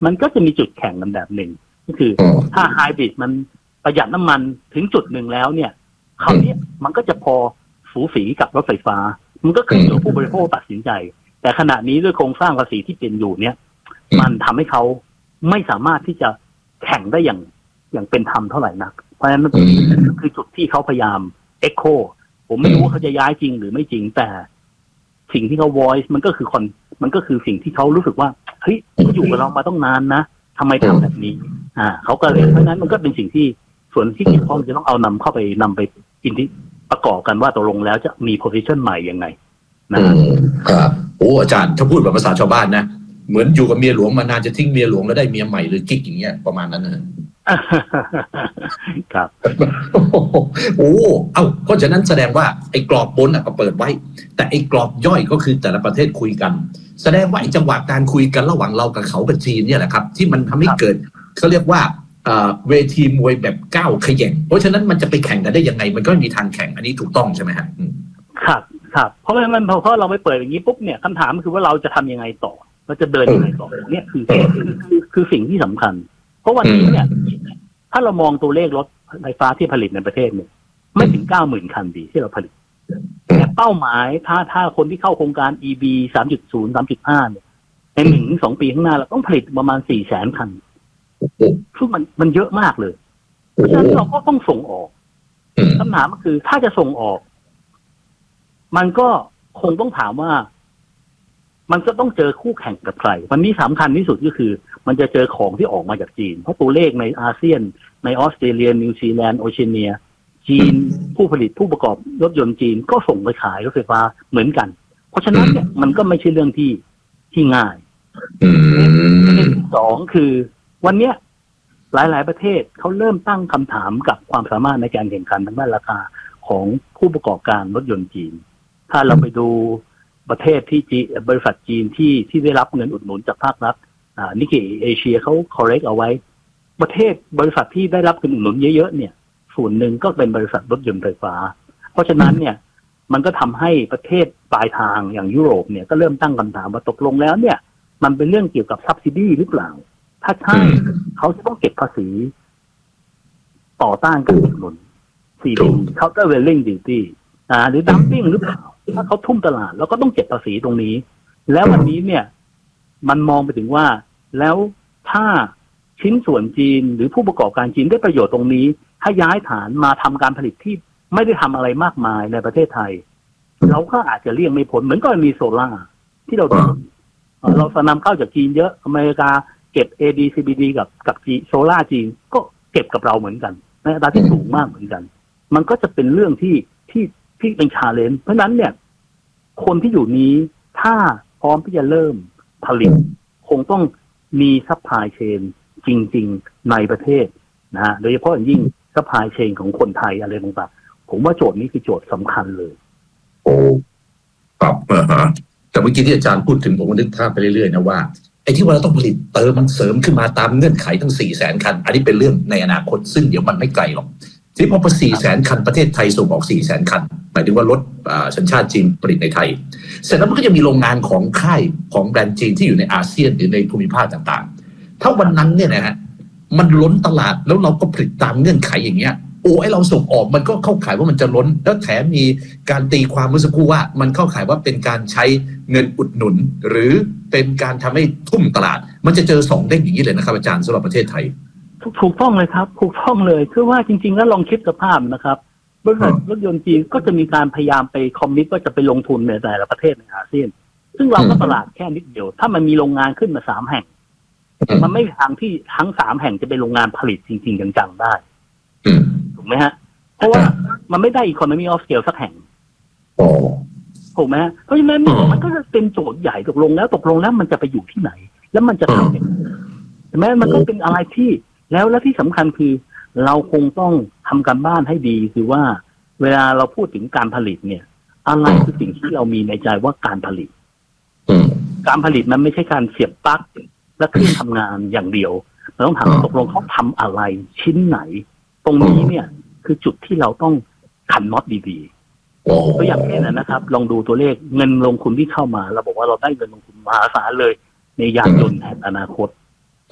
มันก็จะมีจุดแข่งกันแบบหนึ่งก็คือถ้าไฮบริดมันประหยัดน้ำมันถึงจุดหนึ่งแล้วเนี่ยคราวนี้มันก็จะพอสูสีกับรถไฟฟ้ามันก็ขึ้นอยู่กับผู้บริโภคตัดสินใจแต่ขณะนี้ด้วยโครงสร้างภาษีที่เป็นอยู่เนี่ยมันทำให้เขาไม่สามารถที่จะแข่งได้อย่างเป็นธรรมเท่าไหร่นักเพราะฉะนั้นมันคือจุดที่เขาพยายามเอ็กโคผมไม่รู้ว่าเขาจะย้ายจริงหรือไม่จริงแต่สิ่งที่เขา voice มันก็คือสิ่งที่เขารู้สึกว่าเฮ้ยเขาอยู่กับเรามาต้องนานนะทำไมทำแบบนี้เขาก็เลยเพราะฉะนั้นมันก็เป็นสิ่งที่ส่วนที่เกี่ยวข้องจะต้องเอานำไปอินทิประกอบกันว่าตกลงแล้วจะมี position ใหม่ยังไงนะครับโอ้อาจารย์ถ้าพูดแบบภาษาชาวบ้านนะเหมือนอยู่กับเมียหลวงมานานจะทิ้งเมียหลวงแล้วได้เมียใหม่หรือกิ๊กอย่างเงี้ยประมาณนั้นนะครับโอ้เพราะฉะนั้นแสดงว่าไอ้กรอบบนก็เปิดไว้แต่ไอ้กรอบย่อยก็คือแต่ละประเทศคุยกันแสดงว่าไอ้จังหวะการคุยกันระหว่างเรากับเขากับจีนเนี่ยแหละครับที่มันทำให้เกิดเขาเรียกว่าเวทีมวยแบบก้าวขย่งเพราะฉะนั้นมันจะไปแข่งกันได้ยังไงมันก็มีทางแข่งอันนี้ถูกต้องใช่ไหมครับเพราะเราไม่เปิดอย่างนี้ปุ๊บเนี่ยคำถามคือว่าเราจะทำยังไงต่อเราจะเดินยังไงต่อเนี่ยคือสิ่งที่สำคัญเพราะวันนี้เนี่ยถ้าเรามองตัวเลขรถไฟฟ้าที่ผลิตในประเทศเนี่ยไม่ถึง 90,000 คันดีที่เราผลิตแต่เป้าหมายถ้าคนที่เข้าโครงการ EV 3.0 3.5 เนี่ยใน 1-2 ปีข้างหน้าเราต้องผลิตประมาณ 400,000 คันซึ่งมันเยอะมากเลยเพราะฉะนั้นเราก็ต้องส่งออกคำถามก็คือถ้าจะส่งออกมันก็คงต้องถามว่ามันก็ต้องเจอคู่แข่งกับใครวันนี้สำคัญที่สุดก็คือมันจะเจอของที่ออกมาจากจีนเพราะตัวเลขในอาเซียนในออสเตรเลียนิวซีแลนด์โอเชียเนียจีนผู้ผลิตผู้ประกอบรถยนต์จีนก็ส่งไปขายรถไฟฟ้าเหมือนกันเพราะฉะนั้นเนี่ยมันก็ไม่ใช่เรื่องที่ง่ายประเด็นที่สองคือวันเนี้ยหลายๆประเทศเขาเริ่มตั้งคำถามกับความสามารถในการแข่งขันทางด้านราคาของผู้ประกอบการรถยนต์จีนถ้าเราไปดูประเทศที่บริษัทจีนที่ได้รับเงินอุดหนุนจากภาครัฐนิกเกอิเอเชียเขา correct เอาไว้ประเทศบริษัทที่ได้รับเงินอุดหนุนเยอะๆเนี่ยส่วนหนึ่งก็เป็นบริษัทรถยนต์ไฟฟ้าเพราะฉะนั้นเนี่ยมันก็ทำให้ประเทศปลายทางอย่างยุโรปเนี่ยก็เริ่มตั้งคำถามว่าตกลงแล้วเนี่ยมันเป็นเรื่องเกี่ยวกับ subsidy หรือเปล่าถ้าใช่เขาจะต้องเก็บภาษีต่อต้านการอุดหนุน countervailing duty หรือ dumping หรือเปล่าถ้าเขาทุ่มตลาดแล้วก็ต้องเก็บภาษีตรงนี้แล้ววันนี้เนี่ยมันมองไปถึงว่าแล้วถ้าชิ้นส่วนจีนหรือผู้ประกอบการจีนได้ประโยชน์ตรงนี้ถ้าย้ายฐานมาทำการผลิตที่ไม่ได้ทำอะไรมากมายในประเทศไทยเราก็อาจจะเลี่ยงไม่พ้นเหมือนกรณีโซล่าที่เรานำเข้าจากจีนเยอะอเมริกาเก็บ AD/CVD กับโซล่าจีนก็เก็บกับเราเหมือนกันในอัตราที่สูงมากเหมือนกันมันก็จะเป็นเรื่องที่เป็นชาเลนจ์เพราะนั้นเนี่ยคนที่อยู่นี้ถ้าพร้อมที่จะเริ่มผลิตคงต้องมีซัพพลายเชนจริงๆในประเทศนะโดยเฉพาะอย่างยิ่งซัพพลายเชนของคนไทยอะไรต่างๆผมว่าโจทย์นี้คือโจทย์สำคัญเลยโอ้ครับแต่เมื่อกี้ที่อาจารย์พูดถึงผมก็นึกภาพไปเรื่อยๆนะว่าไอ้ที่ว่าเราต้องผลิตเติมมันเสริมขึ้นมาตามเงื่อนไขทั้ง 400,000 คันอันนี้เป็นเรื่องในอนาคตซึ่งเดี๋ยวมันไม่ไกลหรอกที่พอ 400,000 คันประเทศไทยส่งออก 400,000 คันหมายถึงว่ารถสัญชาติจีนผลิตในไทยเสร็จแล้วมันก็จะมีโรงงานของค่ายของแบรนด์จีนที่อยู่ในอาเซียนหรือในภูมิภาคต่างๆถ้าวันนั้นเนี่ยนะฮะมันล้นตลาดแล้วเราก็ผลิตตามเงื่อนไขอย่างเงี้ยไอ้เราส่งออกมันก็เข้าข่ายว่ามันจะล้นแล้วแถมมีการตีความเมื่อสักครู่ว่ามันเข้าข่ายว่าเป็นการใช้เงินอุดหนุนหรือเป็นการทำให้ทุ่มตลาดมันจะเจอ2เด้งอย่างนี้เลยนะครับอาจารย์สำหรับประเทศไทยถูกต้องเลยครับถูกต้องเลยคือว่าจริงๆแล้วลองคิดสภาพนะครับบริษัทรถยนต์จีนก็จะมีการพยายามไปคอมมิตว่าจะไปลงทุนในแต่ละประเทศในอาเซียนซึ่งเราก็ตลาดแค่นิดเดียวถ้ามันมีโรงงานขึ้นมา3แห่งมันไม่มีทางที่ทั้ง3แห่งจะเป็นโรงงานผลิตจริงๆจังๆได้ถูกไหมฮะเพราะว่ามันไม่ได้ economy of scale สักแห่งถูกไหมเพราะฉะนั้นมันก็จะเป็นโจทย์ใหญ่ตกลงแล้วมันจะไปอยู่ที่ไหนแล้วมันจะทำยังไงใช่ไหมมันก็เป็นอะไรที่แล้วที่สำคัญคือเราคงต้องทำการบ้านให้ดีคือว่าเวลาเราพูดถึงการผลิตเนี่ยอะไรคือสิ่งที่เรามีในใจว่าการผลิตมันไม่ใช่การเสียบปลั๊กและเครื่องทำงานอย่างเดียวเราต้องถามตกลงเขาทำอะไรชิ้นไหนตรงนี้เนี่ยคือจุดที่เราต้องขันน็อตดีๆตัวอย่างเช่นนะครับลองดูตัวเลขเงินลงทุนที่เข้ามาเราบอกว่าเราได้เงินลงทุนมหาศาลเลยในยานยนต์แห่งอนาคต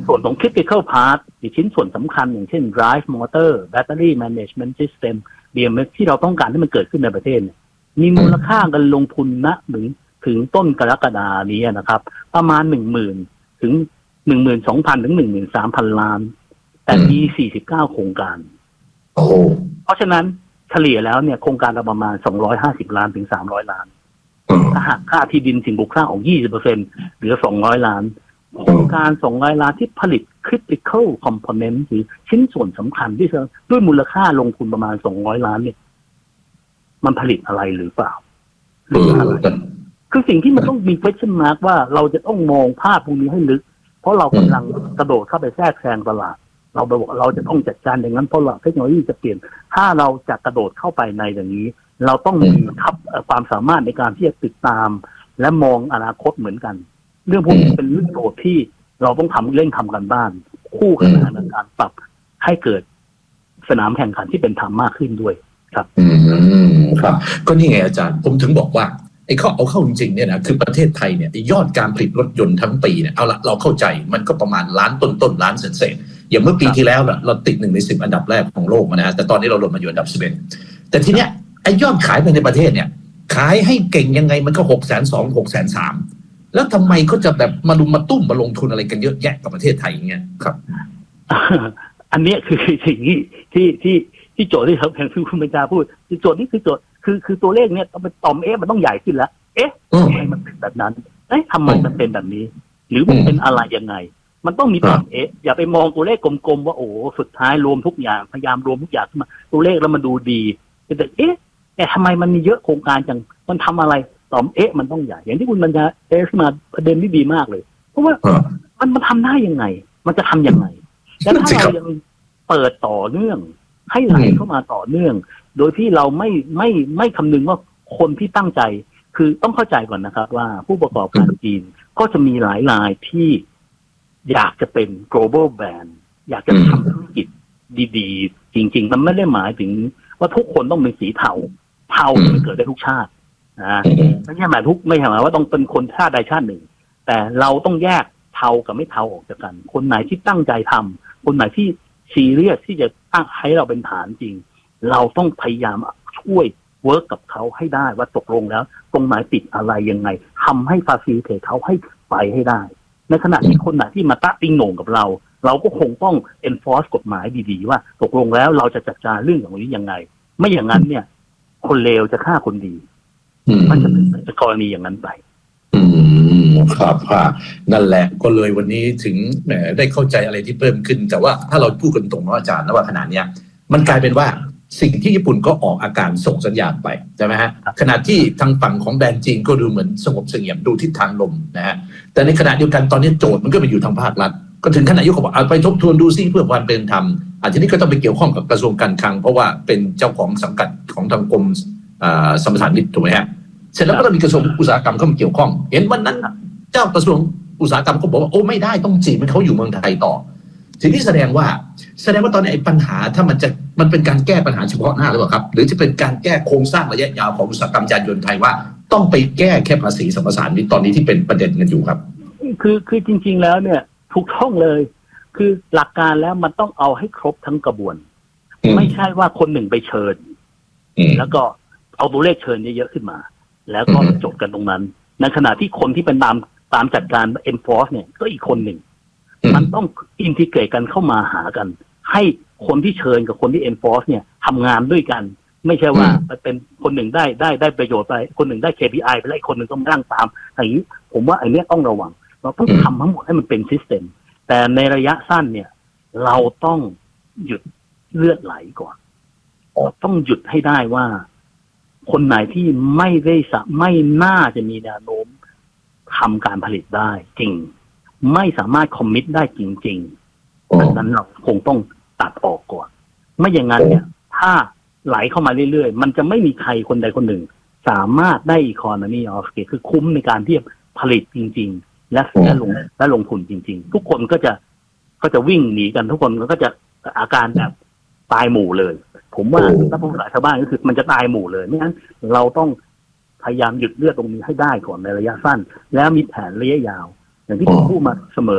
ส่วนของ critical part หรือชิ้นส่วนสำคัญอย่างเช่น drive motor battery management system BMS ที่เราต้องการให้มันเกิดขึ้นในประเทศมีมูลค่าการลงทุนถึงต้นกรกฎานี้นะครับประมาณ 10,000 ถึง 12,000 ถึง 13,000 ล้านแต่มี49โครงการเพราะฉะนั้นเฉลี่ยแล้วเนี่ยโครงการละประมาณ250ล้านถึง300ล้านถ้าหากค่าที่ดินสิ่งปลูกสร้างของ 20% เหลือ200ล้านโครงการ200ล้านที่ผลิต critical component หรือชิ้นส่วนสำคัญที่ด้วยมูลค่าลงทุนประมาณ200ล้านเนี่ยมันผลิตอะไรหรือเปล่าหรืออะไรคือสิ่งที่มันต้องมี question mark ว่าเราจะต้องมองภาพพวกนี้ให้ลึกเพราะเรากำลังกระโดดเข้าไปแทรกแซงตลาดเราบอกเราจะต้องจัดการอย่างนั้นเพราะเทคโนโลยีจะเปลี่ยนถ้าเราจะกระโดดเข้าไปในอย่างนี้เราต้องมีความสามารถในการที่จะติดตามและมองอนาคตเหมือนกันเรื่องพวกนี้เป็นเรื่องโจทย์ที่เราต้องเร่งทำกันบ้านคู่ขนานในการปรับให้เกิดสนามแข่งขันที่เป็นธรรมมากขึ้นด้วยครับครับก็นี่ไงอาจารย์ผมถึงบอกว่าไอ้เอาเข้าจริงๆเนี่ยนะคือประเทศไทยเนี่ยยอดการผลิตรถยนต์ทั้งปีเนี่ยเอาละเราเข้าใจมันก็ประมาณล้านต้นล้านเศษอย่างเมื่อปีที่แล้วเราติด1 ใน 10อันดับแรกของโลกนะฮะแต่ตอนนี้เราลดมาอยู่อันดับ11แต่ทีเนี้ยไอ้ยอดขายภายในประเทศเนี่ยขายให้เก่งยังไงมันก็620,000 630,000แล้วทำไมเขาจะแบบมาลุมมาตุ้มมาลงทุนอะไรกันเยอะแยะกับประเทศไทยอย่างเงี้ยครับอันนี้คือสิ่งที่โจทย์ที่แห่งที่คุณบัญชาพูดคือโจทย์นี้คือโจทย์คือตัวเลขเนี่ยต้องเป็นต่อมมันต้องใหญ่ขึ้นแล้วทำไมมันเป็นแบบนั้นทำไมมันเป็นแบบนี้หรือมันเป็นอะไรยังไงมันต้องมีต่อมอย่าไปมองตัวเลขกลมๆว่าโอ้สุดท้ายรวมทุกอย่างพยายามรวมทุกอย่างขึ้นมาตัวเลขแล้วมันดูดีแต่แต่ทำไมมันมีเยอะโครงการจังมันทำอะไรต่อมมันต้องใหญ่อย่างที่คุณบัญชามาประเด็นที่ดีมากเลยเพราะว่ามันทำได้ยังไงมันจะทำยังไงแล้วถ้าเรายังเปิดต่อเนื่องให้ไหลเข้ามาต่อเนื่องโดยที่เราไม่คำนึงว่าคนที่ตั้งใจคือต้องเข้าใจก่อนนะครับว่าผู้ประกอบการจีนก็จะมีหลายรายที่อยากจะเป็น global brand อยากจะทำธุรกิจดีๆจริงๆมันไม่ได้หมายถึงว่าทุกคนต้องเป็นสีเทามันเกิดได้ทุกชาติไม่ใช่หมายว่าต้องเป็นคนชาติใดชาติหนึ่งแต่เราต้องแยกเทากับไม่เทาออกจากกันคนไหนที่ตั้งใจทำคนไหนที่ซีเรียสที่จะตั้งให้เราเป็นฐานจริงเราต้องพยายามช่วยเวิร์กกับเขาให้ได้ว่าตกลงแล้วตรงไหนติดอะไรยังไงทำให้ฟาซิลิเทตเขาให้ไปให้ได้ในขณะที่คนไหนที่มาตะติ้งโหน่งกับเราก็คงต้อง enforce กฎหมายดีๆว่าตกลงแล้วเราจะจัดการเรื่องอย่างนี้ยังไงไม่อย่างนั้นเนี่ยคนเลวจะฆ่าคนดีมันจะเป็นกรณีอย่างนั้นไปครับนั่นแหละก็เลยวันนี้ถึงได้เข้าใจอะไรที่เพิ่มขึ้นแต่ว่าถ้าเราพูดกันตรงนะอาจารย์นะว่าขณะนี้มันกลายเป็นว่าสิ่งที่ญี่ปุ่นก็ออกอาการส่งสัญญาณไปใช่ไหมฮะขณะที่ทางฝั่งของแดนจีนก็ดูเหมือนสงบเสงี่ยมดูทิศทางลมนะฮะแต่ในขณะเดียวกันตอนนี้โจทย์มันก็ไปอยู่ทางภาครัฐก็ถึงขณะยกบอกเอาไปทบทวนดูซิเพื่อความเป็นธรรมทีนี้ก็ต้องไปเกี่ยวข้องกับกระทรวงการคลังเพราะว่าเป็นเจ้าของสังกัดของทางกรมสัมปทานมิตรถูกไหมฮะเสร็จแล้วก็ต้องมีกระทรวงอุตสาหกรรมเข้ามาเกี่ยวข้องเห็นวันนั้นเจ้ากระทรวงอุตสาหกรรมก็บอกว่าโอ้ไม่ได้ต้องจีบมันเขาอยู่เมืองไทยต่อทีนี้แสดงว่าตอนนี้ไอ้ปัญหาถ้ามันเป็นการแก้ปัญหาเฉพาะหน้าหรือเปล่าครับหรือจะเป็นการแก้โครงสร้างระยะยาวของอุตสาหกรรมยานยนต์ไทยว่าต้องไปแก้แค่ภาษีสัมปทานมิตรตอนนี้ที่เป็นประเด็นกันอยู่ครับคือจริงๆแล้วเนี่ยถูกต้องเลยคือหลักการแล้วมันต้องเอาให้ครบทั้งกระบวนไม่ใช่ว่าคนหนึ่งไปเชิญแล้วก็เอาตัวเลขเชิญเยอะๆขึ้นมาแล้วก็จบกันตรงนั้นในขณะที่คนที่เป็นตามจัดการ enforce เนี่ยก็อีกคนหนึ่งมันต้องอินทิเกรตกันเข้ามาหากันให้คนที่เชิญกับคนที่ enforce เนี่ยทำงานด้วยกันไม่ใช่ว่าเป็นคนหนึ่งได้ประโยชน์ไปคนหนึ่งได้ KPI ไปแล้วอีกคนหนึ่งต้องนั่งตามอย่างนี้ผมว่าไอ้นี้ต้องระวังเราต้องทำทั้งหมดให้มันเป็น system แต่ในระยะสั้นเนี่ยเราต้องหยุดเลือดไหลก่อนต้องหยุดให้ได้ว่าคนไหนที่ไม่น่าจะมีแนวโน้มทำการผลิตได้จริงไม่สามารถคอมมิตได้จริงๆดังนั้นเราคงต้องตัดออกก่อนไม่อย่างนั้นเนี่ยถ้าไหลเข้ามาเรื่อยๆมันจะไม่มีใครคนใดคนหนึ่งสามารถได้ economy of scale คือคุ้มในการที่ผลิตจริงๆและลงทุนจริงๆทุกคนก็จะวิ่งหนีกันทุกคนก็จะอาการแบบตายหมู่เลยผมว่าถ้าภาษาชาวบ้านก็คือมันจะตายหมู่เลยไม่งั้นเราต้องพยายามหยุดเลือดตรงนี้ให้ได้ก่อนในระยะสั้นแล้วมีแผนระยะยาวอย่างที่ผมพูดมาเสมอ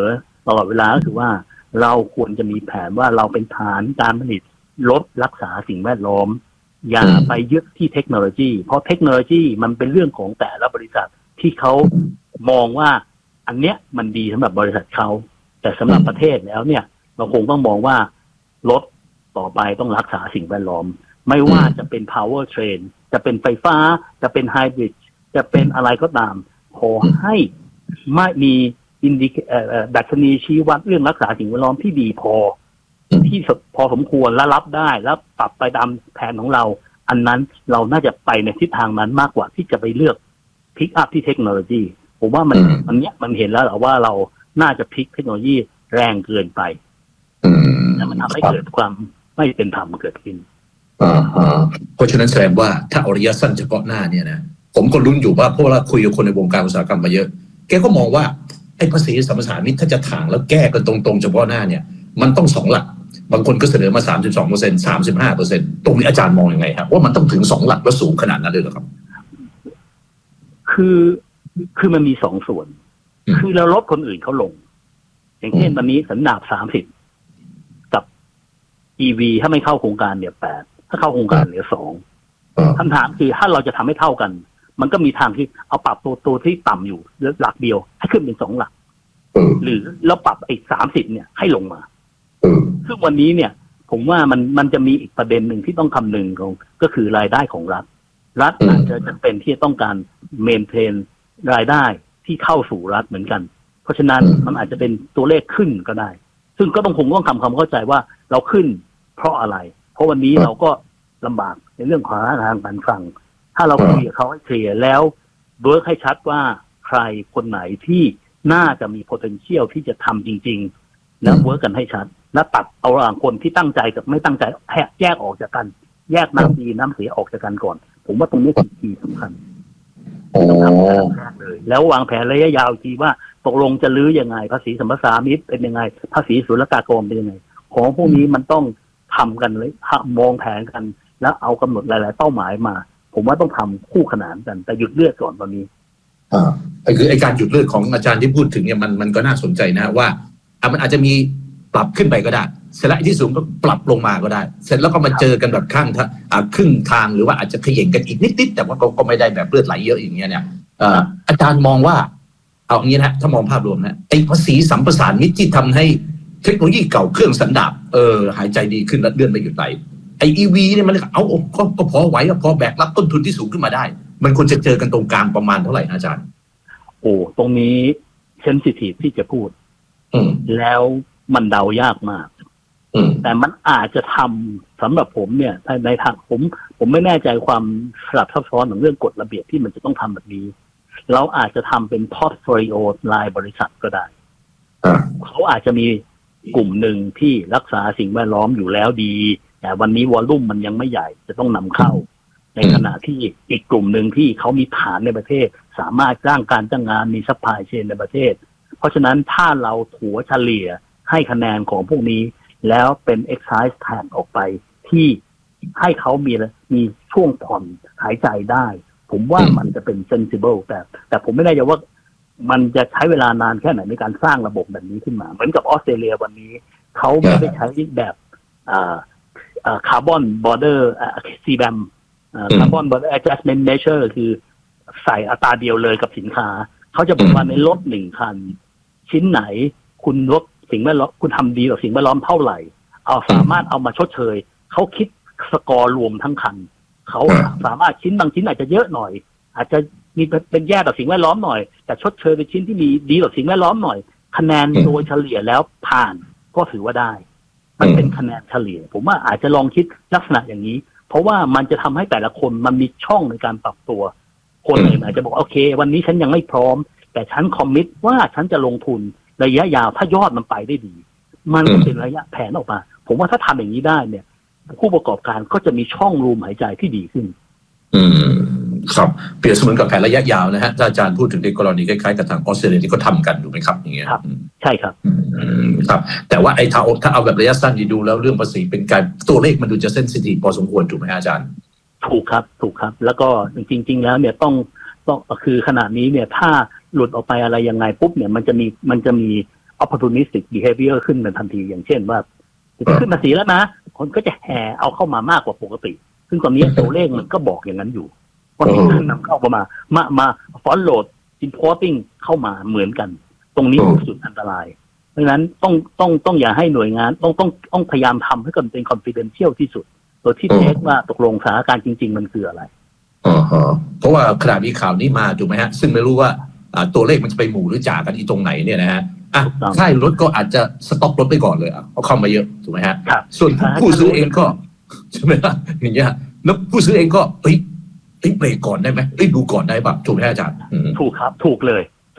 ตลอดเวลาก็คือว่าเราควรจะมีแผนว่าเราเป็นฐานการผลิตลดรักษาสิ่งแวดล้อมอย่าไปยึดที่เทคโนโลยีเพราะเทคโนโลยีมันเป็นเรื่องของแต่ละบริษัทที่เขามองว่าอันเนี้ยมันดีสำหรับบริษัทเขาแต่สำหรับประเทศแล้วเนี่ยเราคงต้องมองว่ารถต่อไปต้องรักษาสิ่งแวดล้อมไม่ว่าจะเป็น power train จะเป็นไฟฟ้าจะเป็นไฮบริดจะเป็นอะไรก็ตามขอให้ไม่มีดัชนีชี้วัดเรื่องรักษาสิ่งแวดล้อมที่ดีพอที่พอสมควรและรับได้แล้วปรับไปตามแผนของเราอันนั้นเราน่าจะไปในทิศทางนั้นมากกว่าที่จะไปเลือกพิกอัพที่เทคโนโลยีผมว่ามันเห็นแล้วว่าเราน่าจะพลิกเทคโนโลยีแรงเกินไปแล้วมันทำให้เกิดความไม่เป็นธรรมเกิดขึ้นเพราะฉะนั้นแสดงว่าถ้าเอาระยะสั้นเฉพาะหน้าเนี่ยนะผมก็ลุ้นอยู่ว่าเพราะว่าคุยกับคนในวงการอุตสาหกรรมมาเยอะแกก็มองว่าไอ้ภาษีสัมปทานมิตรถ้าจะถางแล้วแก้กันตรงๆเฉพาะหน้าเนี่ยมันต้อง2 หลักบางคนก็เสนอมา 32% 35%ตรงนี้อาจารย์มองยังไงครับว่ามันต้องถึง2 หลักแล้วสูงขนาดนั้นเลยเหรอครับคือมันมี2 ส่วนคือเราลดคนอื่นเขาลงอย่างเช่นวันนี้สันดาป30กับ EV ถ้าไม่เข้าโครงการเนี่ย8ถ้าเข้าโครงการเหลือ2คำถามคือถ้าเราจะทำให้เท่ากันมันก็มีทางที่เอาปรับตัวที่ต่ำอยู่หลักเดียวให้ขึ้นเป็น2 หลักหรือเราปรับไอ้30เนี่ยให้ลงมาซึ่งวันนี้เนี่ยผมว่ามันจะมีอีกประเด็นหนึ่งที่ต้องคำนึงก็คือรายได้ของรัฐอาจจะจำเป็นที่จะต้องการเมนเทนรายได้ที่เข้าสู่รัฐเหมือนกันเพราะฉะนั้นมันอาจจะเป็นตัวเลขขึ้นก็ได้ซึ่งก็คงต้องทำความเข้าใจว่าเราขึ้นเพราะอะไรเพราะวันนี้เราก็ลำบากในเรื่องของทางการฟังถ้าเราคุยกับเขาให้เคลียร์แล้วเวิร์กให้ชัดว่าใครคนไหนที่น่าจะมี potential ที่จะทำจริงๆแล้วเวิร์กกันให้ชัดและตัดเอาระหว่างคนที่ตั้งใจกับไม่ตั้งใจแยกออกจากกันแยกน้ำดีน้ำเสียออกจากกันก่อนผมว่าตรงนี้คือคีย์สำคัญต้องทำแรกเลยแล้ววางแผนระยะยาวทีว่าตกลงจะลื้อยังไงภาษีสัมปทานมิตรเป็นยังไงภาษีศุลกากรเป็นยังไงของพวกนี้มันต้องทำกันเลยมองแผนกันแล้วเอากำหนดหลายๆเป้าหมายมาผมว่าต้องทำคู่ขนานกันแต่หยุดเลือดก่อนตอนนี้คือไอการหยุดเลือดของอาจารย์ที่พูดถึงเนี่ยมันก็น่าสนใจนะว่ามันอาจจะมีปรับขึ้นไปก็ได้เสร็จแล้วที่สูงก็ปรับลงมาก็ได้เสร็จแล้วก็มาเจอกันแบบครึ่งทางหรือว่าอาจจะเขย่งกันอีกนิดๆแต่ว่าก็ไม่ได้แบบเลือดไหลเยอะอย่างเงี้ยเนี่ยอาจารย์มองว่าเอาอย่างนี้นะถ้ามองภาพรวมนะไอภาษีสัมปทานมิตรที่ทำให้เทคโนโลยีเก่าเครื่องสันดาปหายใจดีขึ้นและเลื่อนไปหยุดไหลไอ EV เนี่ยมันก็พอไหวพอแบกรับต้นทุนที่สูงขึ้นมาได้มันควรจะเจอกันตรงกลางประมาณเท่าไหร่อาจารย์ตรงนี้เซนซิทีฟที่จะพูดแล้วมันเดายากมากแต่มันอาจจะทำสำหรับผมเนี่ยในทางผมไม่แน่ใจความสลับซับซ้อนของเรื่องกฎระเบียบที่มันจะต้องทำแบบนี้เราอาจจะทำเป็นพอร์ตโฟลิโอรายบริษัทก็ได้เขาอาจจะมีกลุ่มหนึ่งที่รักษาสิ่งแวดล้อมอยู่แล้วดีแต่วันนี้วอลลุ่มมันยังไม่ใหญ่จะต้องนำเข้าในขณะที่อีกกลุ่มหนึ่งที่เขามีฐานในประเทศสามารถสร้างการจ้างงานมีซัพพลายเชนในประเทศเพราะฉะนั้นถ้าเราถัวเฉลี่ยให้คะแนนของพวกนี้แล้วเป็น excise tax ออกไปที่ให้เขามีช่วงผ่อนหายใจได้ผมว่ามันจะเป็น sensible แต่ผมไม่แน่ใจว่ามันจะใช้เวลานานแค่ไหนในการสร้างระบบแบบนี้ขึ้นมาเหมือนกับออสเตรเลียวันนี้เขาไม่ได้ใช้แบบcarbon border CBAM carbon border adjustment measure คือใส่อัตราเดียวเลยกับสินค้าเขาจะบอกว่าในรถ1 คันชิ้นไหนคุณลดสิ่งแวดล้อมคุณทำดีต่อสิ่งแวดล้อมเท่าไหร่สามารถเอามาชดเชยเขาคิดสกอร์รวมทั้งคันเขาสามารถบางชิ้นอาจจะเยอะหน่อยอาจจะมีเป็นแย่ต่อสิ่งแวดล้อมหน่อยแต่ชดเชยเป็นชิ้นที่มีดีต่อสิ่งแวดล้อมหน่อยคะแนนโดยเฉลี่ยแล้วผ่านก็ถือว่าได้มันเป็นคะแนนเฉลี่ยผมว่าอาจจะลองคิดลักษณะอย่างนี้เพราะว่ามันจะทำให้แต่ละคนมันมีช่องในการปรับตัวคนอื่นอาจจะบอกโอเควันนี้ฉันยังไม่พร้อมแต่ฉันคอมมิตว่าฉันจะลงทุนระยะยาวถ้ายอดมันไปได้ดีมันก็เป็นระยะแผนออกมาผมว่าถ้าทำอย่างนี้ได้เนี่ยผู้ประกอบการก็จะมีช่องรูมหายใจที่ดีขึ้นครับเปรียบเสมือนกับแผนระยะยาวนะฮะถ้าอาจารย์พูดถึงในกรณีคล้ายๆกับทางออสเตรเลียที่เขาทำกันถูกไหมครับอย่างเงี้ยครับใช่ครับครับแต่ว่าถ้าเอาแบบระยะสั้นดูแล้วเรื่องภาษีเป็นการตัวเลขมันดูจะเซนซิทีฟพอสมควรถูกไหมอาจารย์ถูกครับแล้วก็จริงๆแล้วเนี่ยต้องคือขณะนี้เนี่ยถ้าหลุดออกไปอะไรยังไงปุ๊บเนี่ยมันจะมี opportunistic behavior ขึ้นในทันทีอย่างเช่นว่าจะขึ้นภาษีแล้วนะคนก็จะแห่เอาเข้ามามากกว่าปกติซึ่งตอนนี้ตัวเลขมันก็บอกอย่างนั้นอยู่ว่ามีการนำเข้ามาฟอนโหลด importing เข้ามาเหมือนกันตรงนี้คือจุดอันตรายเพราะฉะนั้นต้องอย่าให้หน่วยงานต้องพยายามทำให้มันเป็น confidential ที่สุดโดยที่เช็คว่าตกลงสถานการณ์จริงๆมันคืออะไรเพราะว่าขณะมีข่าวนี้มาถูกไหมฮะซึ่งไม่รู้ว่าตัวเลขมันจะไปหมู่หรือจ่ากันอีตรงไหนเนี่ยนะฮะค่ายรถก็อาจจะสต็อกรถไปก่อนเลยเพราะเข้ามาเยอะถูกไหมฮะส่วนผู้ซื้อเองก็ใช่ไหมล่ะอย่างเงี้ยแล้วผู้ซื้อเองก็เบรกก่อนได้ไหมดูก่อนได้ป่ะถูกไหมอาจารย์ถูกครับถูกเลย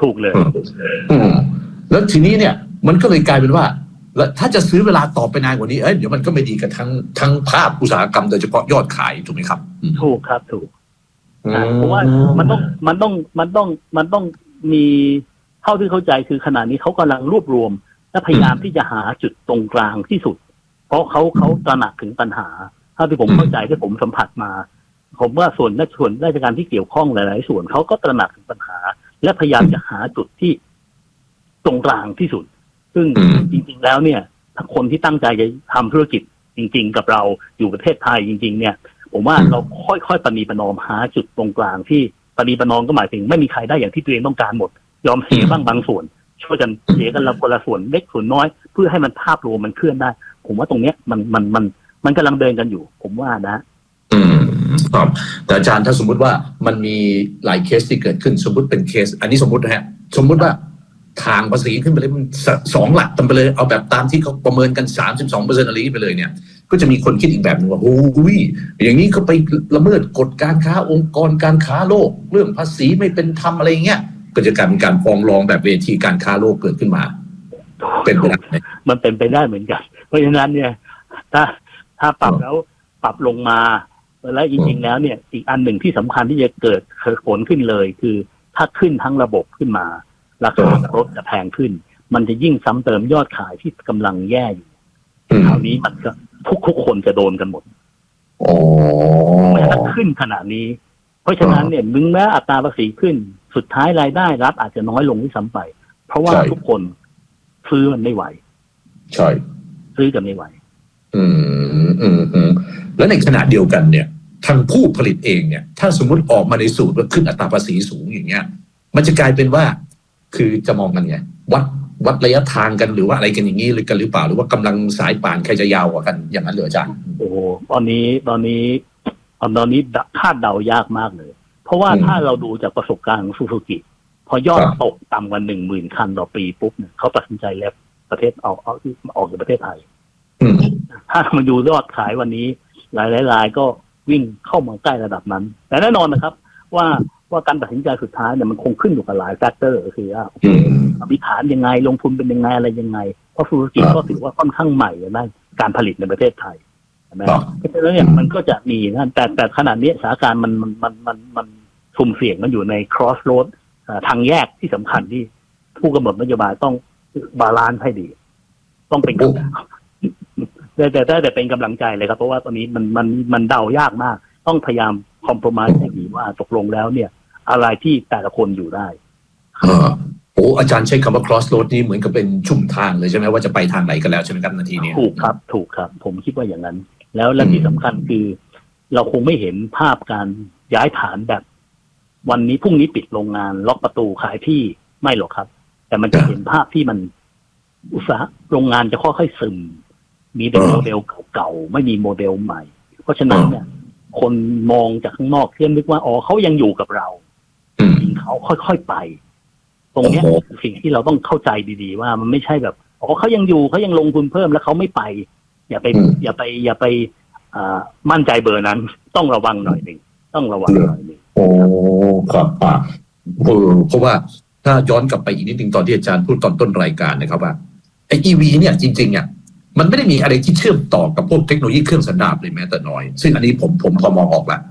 แล้วทีนี้เนี่ยมันก็เลยกลายเป็นว่าแล้วถ้าจะซื้อเวลาต่อไปนานกว่านี้เดี๋ยวมันก็ไม่ดีกับทั้งภาคอุตสาหกรรมโดยเฉพาะยอดขายถูกไหมครับถูกครับถูกเพราะว่ามันต้องมีเท่าที่เข้าใจคือขณะนี้เขากำลังรวบรวมและพยายามที่จะหาจุดตรงกลางที่สุดเพราะเขาตระหนักถึงปัญหาเท่าที่ผมเข้าใจที่ผมสัมผัสมาผมว่าส่วนราชการที่เกี่ยวข้องหลายๆส่วนเขาก็ตระหนักถึงปัญหาและพยายามจะหาจุดที่ตรงกลางที่สุดซึ่งจริงๆแล้วเนี่ยถ้าคนที่ตั้งใจจะทำธุรกิจจริงๆกับเราอยู่ประเทศไทยจริงๆเนี่ยผมว่าเราค่อยๆประนีประนอมหาจุดตรงกลางที่ประนีประนอมก็หมายถึงไม่มีใครได้อย่างที่ตัวเองต้องการหมดยอมเสียบ้างบางส่วนช่วยกันเสียกันละคนละส่วนเล็กส่วนน้อยเพื่อให้มันภาพรวมมันเคลื่อนได้ผมว่าตรงเนี้ยมันกำลังเดินกันอยู่ผมว่านะครับแต่อาจารย์ถ้าสมมุติว่ามันมีหลายเคสที่เกิดขึ้นสมมุติเป็นเคสอันนี้สมมุตินะฮะสมมุติว่าทางภาษีขึ้นไปเลยมัน2 หลักกันไปเลยเอาแบบตามที่เขาประเมินกัน 32% อะไรไปเลยเนี่ยก็จะมีคนคิดอีกแบบนึงว่าโอ้ยอย่างนี้เขาไปละเมิดกฎการค้าองค์กรการค้าโลกเรื่องภาษีไม่เป็นธรรมอะไรเงี้ยก็จะกลายเป็นการฟ้องร้องแบบเวทีการค้าโลกเกิดขึ้นมาเป็นไปได้มันเป็นไปได้เหมือนกันเพราะฉะนั้นเนี่ยถ้าปรับแล้วปรับลงมาและจริงๆแล้วเนี่ยอีกอันหนึ่งที่สำคัญที่จะเกิดผลขึ้นเลยคือถ้าขึ้นทั้งระบบขึ้นมาราคารถจะแพงขึ้นมันจะยิ่งซ้ำเติมยอดขายที่กำลังแย่อยู่คราวนี้มันก็ทุกคนจะโดนกันหมดแม้ถ้าขึ้นขนาดนี้เพราะฉะนั้นเนี่ยมึงแม้อัตราภาษีขึ้นสุดท้ายรายได้รัฐอาจจะน้อยลงที่ซ้ำไปเพราะว่าทุกคนซื้อมันไม่ไหวใช่ซื้อกันไม่ไหวแล้วในขณะเดียวกันเนี่ยทางผู้ผลิตเองเนี่ยถ้าสมมุติออกมาในสูตรว่าขึ้นอัตราภาษีสูงอย่างเงี้ยมันจะกลายเป็นว่าคือจะมองกันไงวัดระยะทางกันหรือว่าอะไรกันอย่างนี้หรือกันหรือเปล่าหรือว่ากำลังสายป่านใครจะยาวกว่ากันอย่างนั้นเหรออาจารย์โอ้ตอนนี้คาดเดายากมากเลยเพราะว่าถ้าเราดูจากประสบการณ์ของซูซูกิพอยอดตกต่ำกว่า 10,000 คันต่อปีปุ๊บเนี่ยเขาตัดสินใจแล้วประเทศออกจากประเทศไทยถ้ามันดูยอดขายวันนี้หลายรายก็วิ่งเข้ามาใกล้ระดับนั้นแต่แน่นอนนะครับว่าการตัดสินใจสุดท้ายเนี่ยมันคงขึ้นอยู่กับหลายแฟกเตอร์คือว่ามีฐานยังไงลงทุนเป็นยังไงอะไรยังไงเพราะธุรกิจก็ถือว่าค่อนข้างใหม่ในการผลิตในประเทศไทยนะเพราะฉะนั้นเนี่ยมันก็จะมีนะแต่ขนาดนี้สถานการณ์มันสุ่มเสี่ยงมันอยู่ใน cross road ทางแยกที่สำคัญที่ผู้กำหนดนโยบายต้องบาลานซ์ให้ดีต้องเป็นแต่เป็นกำลังใจเลยครับเพราะว่าตอนนี้มันเดายากมากต้องพยายามคอมโพรไมซ์ให้ดีว่าตกลงแล้วเนี่ยอะไรที่แต่ละคนอยู่ได้อาจารย์ใช้คำว่า cross road นี้เหมือนกับเป็นชุ่มทางเลยใช่ไหมว่าจะไปทางไหนกันแล้วใช่ไหมครับนาทีนี้ถูกครับผมคิดว่าอย่างนั้นแล้วที่สำคัญคือเราคงไม่เห็นภาพการย้ายฐานแบบวันนี้พรุ่งนี้ปิดโรงงานล็อกประตูขายที่ไม่หรอกครับแต่มันจะเห็นภาพที่มันอุตสาหโรงงานจะค่อยๆซึมมีแต่โมเดลเก่าๆไม่มีโมเดลใหม่เพราะฉะนั้นเนี่ยคนมองจากข้างนอกเชื่อนึกว่าเขายังอยู่กับเราจริงเขาค่อยๆไปตรงเนี้ยสิ่งที่เราต้องเข้าใจดีๆว่ามันไม่ใช่แบบเขายังอยู่เขายังลงทุนเพิ่มแล้วเขาไม่ไปอย่าไปมั่นใจเบอร์นั้นต้องระวังหน่อยนึงต้องระวังหน่อยนึงครับเพราะว่าถ้าย้อนกลับไปอีกนิดนึงตอนที่อาจารย์พูดตอนต้นรายการนะครับว่าไอ้ EV เนี่ยจริงๆเนี่ยมันไม่ได้มีอะไรที่เชื่อมต่อกับพวกเทคโนโลยีเครื่องสันดาปเลยแม้แต่น้อยซึ่งอันนี้ผมพอมองออกละ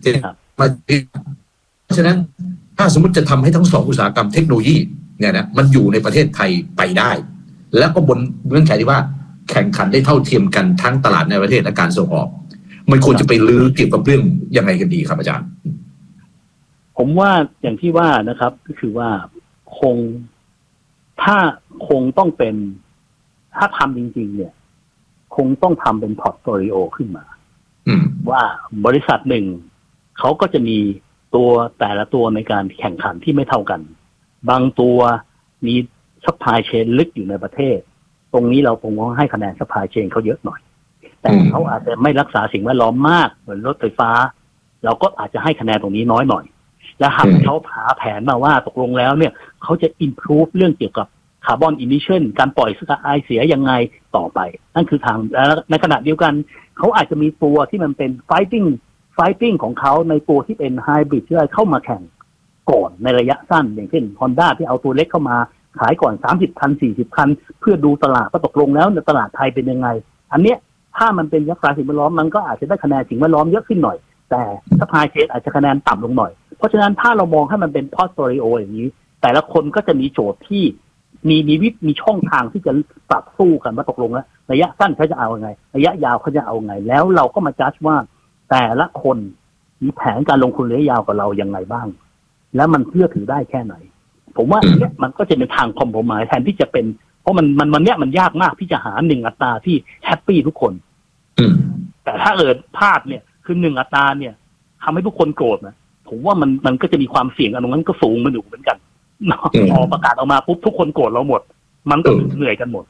เพราะฉะนั้นถ้าสมมติจะทำให้ทั้ง2อุตสาหกรรมเทคโนโลยีเนี่ยนะมันอยู่ในประเทศไทยไปได้แล้วก็บนเงื่อนไขที่ว่าแข่งขันได้เท่าเทียมกันทั้งตลาดในประเทศและการส่งออกมันควรจะไปลื้อเกี่ยวกับเรื่องยังไงกันดีครับอาจารย์ผมว่าอย่างที่ว่านะครับก็คือว่าคงถ้าคงต้องเป็นถ้าทำจริงๆเนี่ยคงต้องทำเป็นพอร์ตโฟลิโอขึ้นมาว่าบริษัทหนึ่งเขาก็จะมีตัวแต่ละตัวในการแข่งขันที่ไม่เท่ากันบางตัวมีซัพพลายเชนลึกอยู่ในประเทศตรงนี้เราคงต้องให้คะแนนซัพพลายเชนเขาเยอะหน่อยแต่เขาอาจจะไม่รักษาสิ่งแวดล้อมมากเหมือนรถไฟฟ้าเราก็อาจจะให้คะแนนตรงนี้น้อยหน่อยแล้วหากเขาหาแผนมาว่าตกลงแล้วเนี่ยเขาจะ improve เรื่องเกี่ยวกับคาร์บอนอิมิชันการปล่อยก๊าซไอเสียยังไงต่อไปนั่นคือทางในขณะเดียวกันเขาอาจจะมีตัวที่มันเป็น fighting ของเขาในตัวที่เป็นไฮบริดที่เข้ามาแข่งก่อนในระยะสั้นอย่างเช่น Honda ที่เอาตัวเล็กเข้ามาขายก่อน30 คัน40 คันเพื่อดูตลาดว่าตกลงแล้วในตลาดไทยเป็นยังไงอันเนี้ยถ้ามันเป็นรักษาสิ่งแวดล้อมมันก็อาจจะได้คะแนนสิ่งแวดล้อมเยอะขึ้นหน่อยแต่ซัพพลายเชนอาจจะคะแนนต่ำลงหน่อยเพราะฉะนั้นถ้าเรามองให้มันเป็นพอร์ตโฟลิโออย่างนี้แต่ละคนก็จะมีโจทย์ที่มีช่องทางที่จะปรับสู้กันว่าตกลงแล้วระยะสั้นเขาจะเอาไงระยะยาวเขาจะเอาไงแล้วเราก็มาจัดว่าแต่ละคนมีแผนการลงทุนระยะยาวกับเรายังไงบ้างแล้วมันเชื่อถือได้แค่ไหนผมว่าเนี่ยมันก็จะเป็นทางคอมโพรไมซ์แทนที่จะเป็นเพราะมันเนี่ยมันยากมากที่จะหา1อัตราที่แฮปปี้ทุกคนแต่ถ้าพลาดเนี่ยคือ1อัตราเนี่ยทำให้ทุกคนโกรธนะผมว่ามันก็จะมีความเสี่ยงอันนั้นก็สูงมันอยู่เหมือนกันพอประกาศออกมาปุ๊บทุกคนโกรธเราหมดมันก็เหนื่อยกันหมด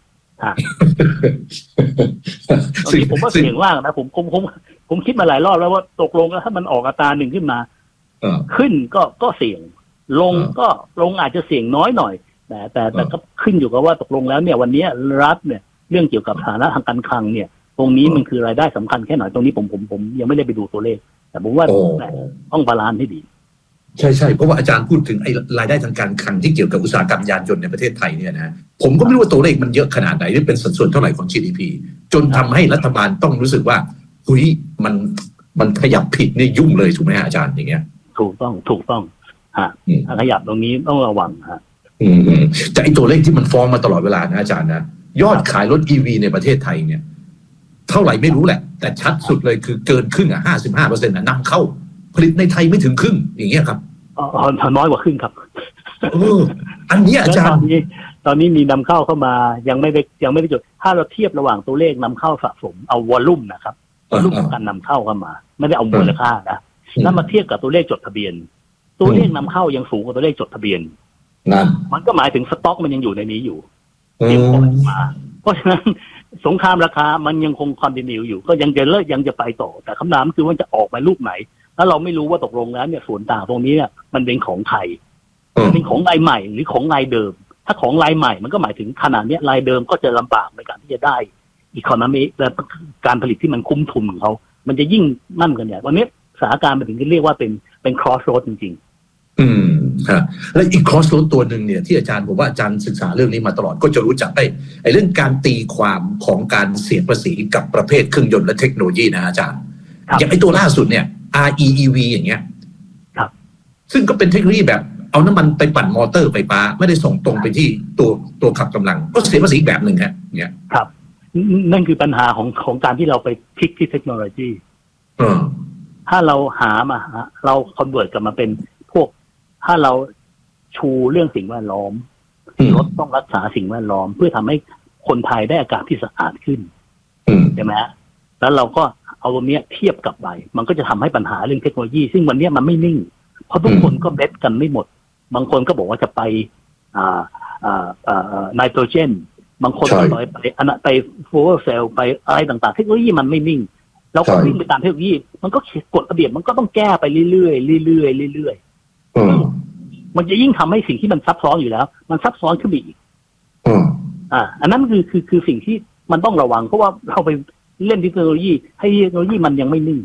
ตอนนี้ผมว่าเสี่ยงมากนะผมคิดมาหลายรอบแล้วว่าตกลงแล้วถ้ามันออกอัตราหนึ่งขึ้นมาขึ้นก็เสี่ยงลงก็ลงอาจจะเสี่ยงน้อยหน่อยแต่ก็ขึ้นอยู่กับว่าตกลงแล้วเนี่ยวันนี้รัฐเนี่ยเรื่องเกี่ยวกับฐานะทางการคลังเนี่ยตรงนี้มันคือรายได้สำคัญแค่ไหนตรงนี้ผมยังไม่ได้ไปดูตัวเลขแต่ผมว่าต้องบาลานซ์ให้ดีใช่เพราะว่าอาจารย์พูดถึงไอ้รายได้ทางการคลังที่เกี่ยวกับอุตสาหกรรมยานยนต์ในประเทศไทยเนี่ยนะผมก็ไม่รู้ว่าตัวเลขมันเยอะขนาดไหนหรือเป็นสัดส่วนเท่าไหร่ของ GDP จนทำให้รัฐบาลต้องรู้สึกว่าหุยมันขยับผิดนี่ยุ่งเลยถูกไหมอาจารย์อย่างเงี้ยถูกต้องขยับตรงนี้ต้องระวังแต่ไอ้ตัวเลขที่มันฟ้องมาตลอดเวลานะอาจารย์นะยอดขายรถ EV ในประเทศไทยเนี่ยเท่าไหร่ไม่รู้แหละแต่ชัดสุดเลยคือเกินครึ่ง55%นำเข้าผลิตในไทยไม่ถึงครึ่งอย่างเงี้ยครับน้อยกว่าครึ่งครับอันนี้อาจารย์ตอนนี้มีนำเข้ามายังไม่ได้จดถ้าเราเทียบระหว่างตัวเลขนำเข้าสะสมเอาวอลลุ่มนะครับวอลลุ่มของการนำเข้ามาไม่ได้เอามูลค่านะแล้วมาเทียบกับตัวเลขจดทะเบียนตัวเลขนำเข้ายังสูงกว่าตัวเลขจดทะเบียนมันก็หมายถึงสต็อกมันยังอยู่ในนี้อยู่เตรียมปล่อยมาเพราะฉะนั้นสงครามราคามันยังคงคอนติเนียอยู่ก็ยังจะไปต่อแต่คำถามคือว่าจะออกมารูปไหนแล้วเราไม่รู้ว่าตกลงแล้วเนี่ยส่วนต่างตรงนี้เนี่ยมันเป็นของใครเป็นของรายใหม่หรือของรายเดิมถ้าของรายใหม่มันก็หมายถึงขนาดนี้รายเดิมก็จะลำบากในการที่จะได้อีโคโนมีและการผลิตที่มันคุ้มทุนของเขามันจะยิ่งนั่นกันเนี่ยวันนี้สถานการณ์มันถึงเรียกว่าเป็น cross road จริงๆครับและอีก cross road ตัวหนึ่งเนี่ยที่อาจารย์ผมว่าอาจารย์ศึกษาเรื่องนี้มาตลอดก็จะรู้จักไอ้เรื่องการตีความของการเสียภาษีกับประเภทเครื่องยนต์และเทคโนโลยีนะอาจารย์อย่างไอ้ตัวล่าสุดเนี่ยREEV อย่างเงี้ยครับซึ่งก็เป็นเทคโนโลยีแบบเอาน้ำมันไปปั่นมอเตอร์ไฟฟ้าไม่ได้ส่งตรงไปที่ตัวขับกำลังก็เสียภาษีอีกแบบหนึ่งฮะเนี่ยครับนั่นคือปัญหาของการที่เราไปพลิกที่เทคโนโลยีถ้าเราเราคอนเวิร์ตกลับมาเป็นพวกถ้าเราชูเรื่องสิ่งแวดล้อมรถต้องรักษาสิ่งแวดล้อมเพื่อทำให้คนไทยได้อากาศที่สะอาดขึ้นใช่ไหมแล้วเราก็เอาตรงนี้เทียบกับไปมันก็จะทำให้ปัญหาเรื่องเทคโนโลยีซึ่งวันนี้มันไม่นิ่งเพราะทุกคนก็เบ็ดกันไม่หมดบางคนก็บอกว่าจะไปไนโตรเจนบางคนก็ไปฟูเอลเซลไปอะไรต่างๆเทคโนโลยีมันไม่นิ่งเราก็วิ่งไปตามเทคโนโลยีมันก็กฎระเบียบมันก็ต้องแก้ไปเรื่อยๆมันจะยิ่งทำให้สิ่งที่มันซับซ้อนอยู่แล้วมันซับซ้อนขึ้นอีกอันนั้นคือสิ่งที่มันต้องระวังเพราะว่าเราไปเล่นเทคโนโลยีให้เทคโนโลยีมันยังไม่นิ่ง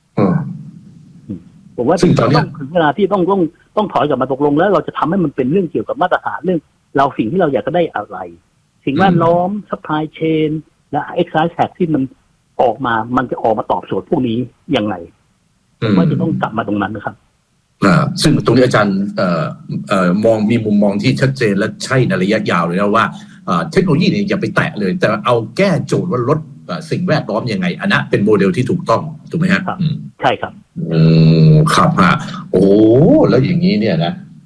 ผมว่าต้องถึงเวลาที่ต้องถอยกลับมาตกลงแล้วเราจะทำให้มันเป็นเรื่องเกี่ยวกับมาตรฐานเรื่องเราสิ่งที่เราอยากจะได้อะไรสิ่งแวดล้อมซัพพลายเชนและเอ็กซ์ไซส์แท็กที่มันออกมามันจะออกมาตอบโจทย์พวกนี้ยังไงผมว่าจะต้องกลับมาตรงนั้นนะครับซึ่งตรงนี้อาจารย์มองมีมุมมองที่ชัดเจนและใช่ในระยะยาวเลยนะว่าเทคโนโลยีเนี่ยอย่าไปแตะเลยแต่เอาแก้โจทย์ว่าลดสิ่งแวดล้อมยังไงอันนั้นเป็นโมเดลที่ถูกต้องถูกไหมฮะใช่ครับครับฮะโอ้แล้วอย่างนี้เนี่ยนะ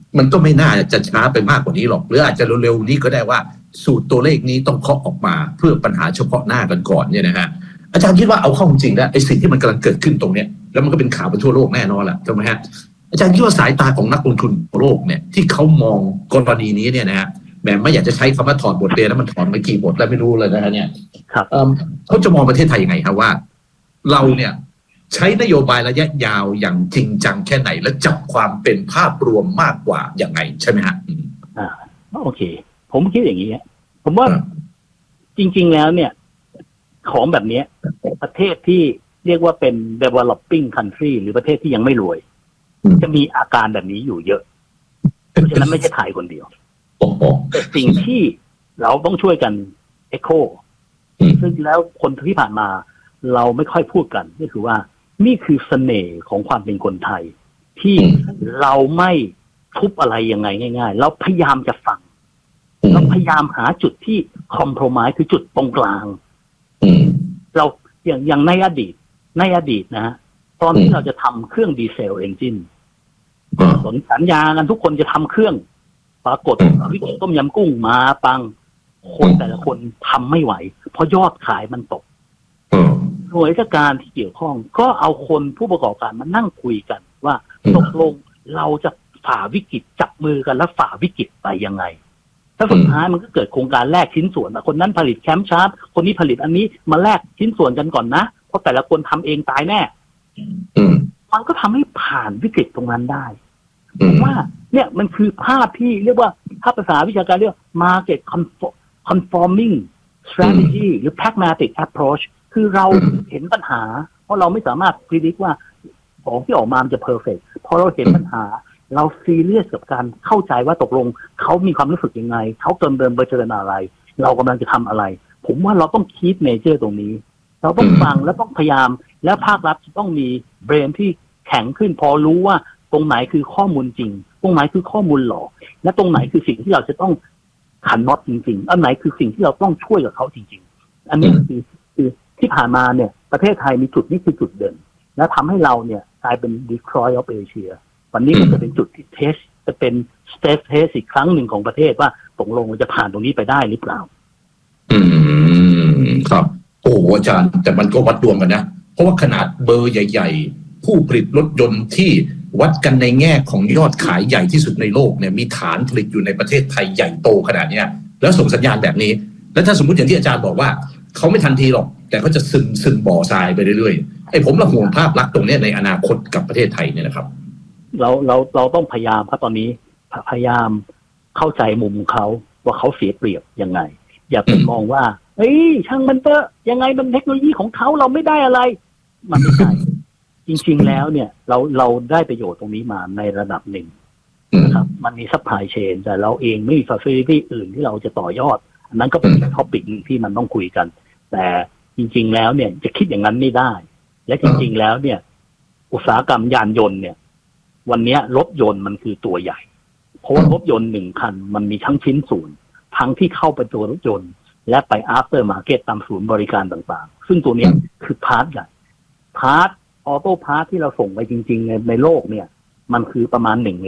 มันก็ไม่น่าจะช้าไปมากกว่านี้หรอกหรืออาจจะเร็วๆนี้ก็ได้ว่าสูตรตัวเลขนี้ต้องเคาะออกมาเพื่อปัญหาเฉพาะหน้ากันก่อนเนี่ยนะฮะอาจารย์คิดว่าเอาเข้าจริงแล้วไอ้สิ่งที่มันกำลังเกิดขึ้นตรงเนี้ยแล้วมันก็เป็นข่าวไปทั่วโลกแน่นอนแหละถูกไหมฮะอาจารย์คิดว่าสายตาของนักลงทุนทั่วโลกเนี่ยที่เขามองกรณีนี้เนี่ยนะฮะแหมไม่อยากจะใช้คำว่าถอดบทเรียนแล้วมันถอดไปกี่บทแล้วไม่รู้เลยนะฮะเนี่ยเขาจะมองประเทศไทยยังไงครับว่าเราเนี่ยใช้นโยบายระยะยาวอย่างจริงจังแค่ไหนและจับความเป็นภาพรวมมากกว่าอย่างไงใช่ไหมฮะโอเคผมคิดอย่างนี้ผมว่าจริงๆแล้วเนี่ยของแบบนี้ประเทศที่เรียกว่าเป็น developing country หรือประเทศที่ยังไม่รวยจะมีอาการแบบนี้อยู่เยอะเพราะฉะนั้นไม่ใช่ไทยคนเดียวแต่สิ่งที่เราต้องช่วยกัน echo ซึ่งแล้วคนที่ผ่านมาเราไม่ค่อยพูดกันก็คือว่านี่คือเสน่ห์ของความเป็นคนไทยที่เราไม่ทุบอะไรยังไงง่ายๆเราพยายามจะฟังเราพยายามหาจุดที่คอมโพรไมซ์คือจุดตรงกลางเราอย่างในอดีตนะฮะตอนที่เราจะทำเครื่องดีเซลเอนจินสนสัญญากันทุกคนจะทำเครื่องปรากฏวิกฤตต้มยำกุ้งมาปังคนแต่ละคนทำไม่ไหวเพราะยอดขายมันตกหน่วยราชการที่เกี่ยวข้องก็เอาคนผู้ประกอบการมานั่งคุยกันว่าตกลงเราจะฝ่าวิกฤตจับมือกันแล้วฝ่าวิกฤตไปยังไงถ้าสุดท้ายมันก็เกิดโครงการแลกชิ้นส่วนคนนั้นผลิตแคมป์ชาร์ปคนนี้ผลิตอันนี้มาแลกชิ้นส่วนกันก่อนนะเพราะแต่ละคนทำเองตายแน่มันก็ทำให้ผ่านวิกฤตตรงนั้นได้ผมว่าเนี่ยมันคือภาพที่เรียกว่าถ้าภาษาวิชาการเรียก market conforming strategy หรือ pragmatic approach คือเราเห็นปัญหาเพราะเราไม่สามารถพิจิตรว่าของที่ออกมามันจะ perfect พอเราเห็นปัญหาเราซีเรียสกับการเข้าใจว่าตกลงเขามีความรู้สึกยังไงเขาเดิมเผชิญอะไรเรากำลังจะทำอะไรผมว่าเราต้องคิดเมเจอร์ตรงนี้เราต้องฟังและต้องพยายามและภาครัฐจะต้องมีเบรนที่แข็งขึ้นพอรู้ว่าตรงไหนคือข้อมูลจริงตรงไหนคือข้อมูลหลอกและตรงไหนคือสิ่งที่เราจะต้องขันน็อตจริงๆอันไหนคือสิ่งที่เราต้องช่วยกับเขาจริงๆอันนี้คือที่ผ่านมาเนี่ยประเทศไทยมีจุดนี้คือจุดเด่นและทำให้เราเนี่ยกลายเป็น Detroit of Asia วันนี้มันจะเป็นจุดที่เทสจะเป็นสเตทเทสอีกครั้งหนึ่งของประเทศว่าตกลงมันจะผ่านตรงนี้ไปได้หรือเปล่าครับโอ้อาจารย์แต่มันก็วัดดวงกันนะเพราะว่าขนาดเบอร์ใหญ่ๆผู้ผลิตรถยนต์ที่วัดกันในแง่ของยอดขายใหญ่ที่สุดในโลกเนี่ยมีฐานผลิตอยู่ในประเทศไทยใหญ่โตขนาดนี้แล้วส่งสัญญาณแบบนี้แล้วถ้าสมมติอย่างที่อาจารย์บอกว่าเขาไม่ทันทีหรอกแต่เขาจะซึมบ่อทรายไปเรื่อยๆไอ้ผมละห่วงภาพลักษณ์ตรงนี้ในอนาคตกับประเทศไทยเนี่ยนะครับเราต้องพยายามครับตอนนี้พยายามเข้าใจมุมเขาว่าเขาเสียเปรียบยังไงอย่าไปมองว่าเฮ้ยช่างมันเถอะยังไงมันเทคโนโลยีของเขาเราไม่ได้อะไรมันไม่ใช่จริงๆแล้วเนี่ยเราได้ประโยชน์ตรงนี้มาในระดับหนึ่งนะครับมันมีซัพพลายเชนแต่เราเองไม่มี facility อื่นที่เราจะต่อยอดอันนั้นก็เป็นท็อปิกนึงที่มันต้องคุยกันแต่จริงๆแล้วเนี่ยจะคิดอย่างนั้นไม่ได้และจริงๆแล้วเนี่ยอุตสาหกรรมยานยนต์เนี่ยวันนี้รถยนต์มันคือตัวใหญ่เพราะว่ารถยนต์1คันมันมีทั้งชิ้นส่วนทั้งที่เข้าไปตัวรถยนต์และไป after market ตามศูนย์บริการต่างๆซึ่งตัวนี้คือพาร์ทใหญ่พาร์ทออโต้พาร์ทที่เราส่งไปจริงๆในโลกเนี่ยมันคือประมาณ1 ใน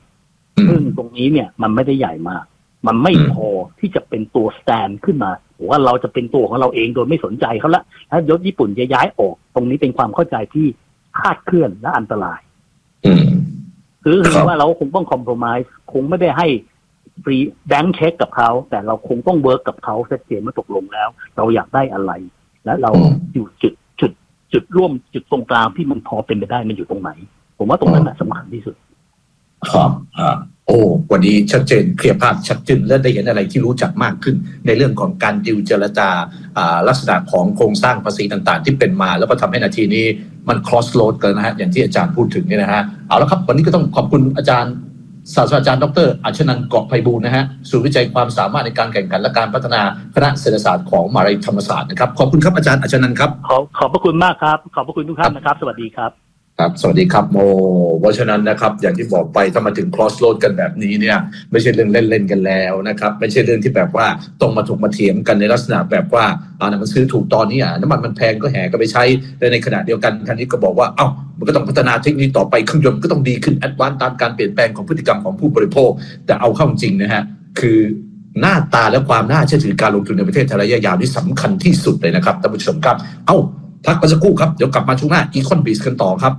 4ซึ่งตรงนี้เนี่ยมันไม่ได้ใหญ่มากมันไม่พอที่จะเป็นตัวสแตนขึ้นมาว่าเราจะเป็นตัวของเราเองโดยไม่สนใจเขาละถ้ายศญี่ปุ่นจะย้ายออกตรงนี้เป็นความเข้าใจที่คลาดเคลื่อนและอันตรายคือว่าเราคงต้องคอมโพรไมซ์คงไม่ได้ให้ฟรีแบงค์เช็คกับเขาแต่เราคงต้องเวิร์กกับเขาชัดเจนว่าตกลงแล้วเราอยากได้อะไรและเราอยู่จุดร่วมจุดตรงกลางที่มันพอเป็นไปได้มันอยู่ตรงไหนผมว่าตรงนั้นสำคัญที่สุดครับโอ้วันนี้ชัดเจนเคลียร์ภาพชัดเจนและได้เห็นอะไรที่รู้จักมากขึ้นในเรื่องของการดิวเจรจาลักษณะของโครงสร้างภาษีต่างๆที่เป็นมาแล้วก็ทำให้นาทีนี้มัน cross load กันนะฮะอย่างที่อาจารย์พูดถึงเนี่ยนะฮะเอาละครับวันนี้ก็ต้องขอบคุณอาจารย์ศาสตราจารย์ดร.อัชนันท์ เกาะไพบูลย์นะฮะศูนย์วิจัยความสามารถในการแข่งขันและการพัฒนาคณะเศรษฐศาสตร์ของมหาวิทยาลัยธรรมศาสตร์นะครับขอบคุณครับอาจารย์อัชนันท์ครับขอบพระคุณมากครับขอบพระคุณทุกท่านนะครับสวัสดีครับครับสวัสดีครับโมเพราะฉะนั้นนะครับอย่างที่บอกไปถ้ามาถึง cross road กันแบบนี้เนี่ยไม่ใช่เรื่องเล่นๆกันแล้วนะครับไม่ใช่เรื่องที่แบบว่าต้องมาถกมาเถียงกันในลักษณะแบบว่ามันซื้อถูกตอนนี้น้ำมันแพงก็แห่กันไปใช้และในขณะเดียวกันท่านนี้ก็บอกว่ามันก็ต้องพัฒนาเทคโนโลยีต่อไปเครื่องยนต์ก็ต้องดีขึ้นแอดวานซ์ตามการเปลี่ยนแปลงของพฤติกรรมของผู้บริโภคแต่เอาเข้าจริงนะฮะคือหน้าตาและความน่าเชื่อถือการลงทุนในประเทศไทยระยะยาวนี่สำคัญที่สุดเลยนะครับท่านผู้ชมครับพักไปสักครู่ครับเดี๋ยวกลับมาช่วงหน้า Econ Biz กันต่อครับ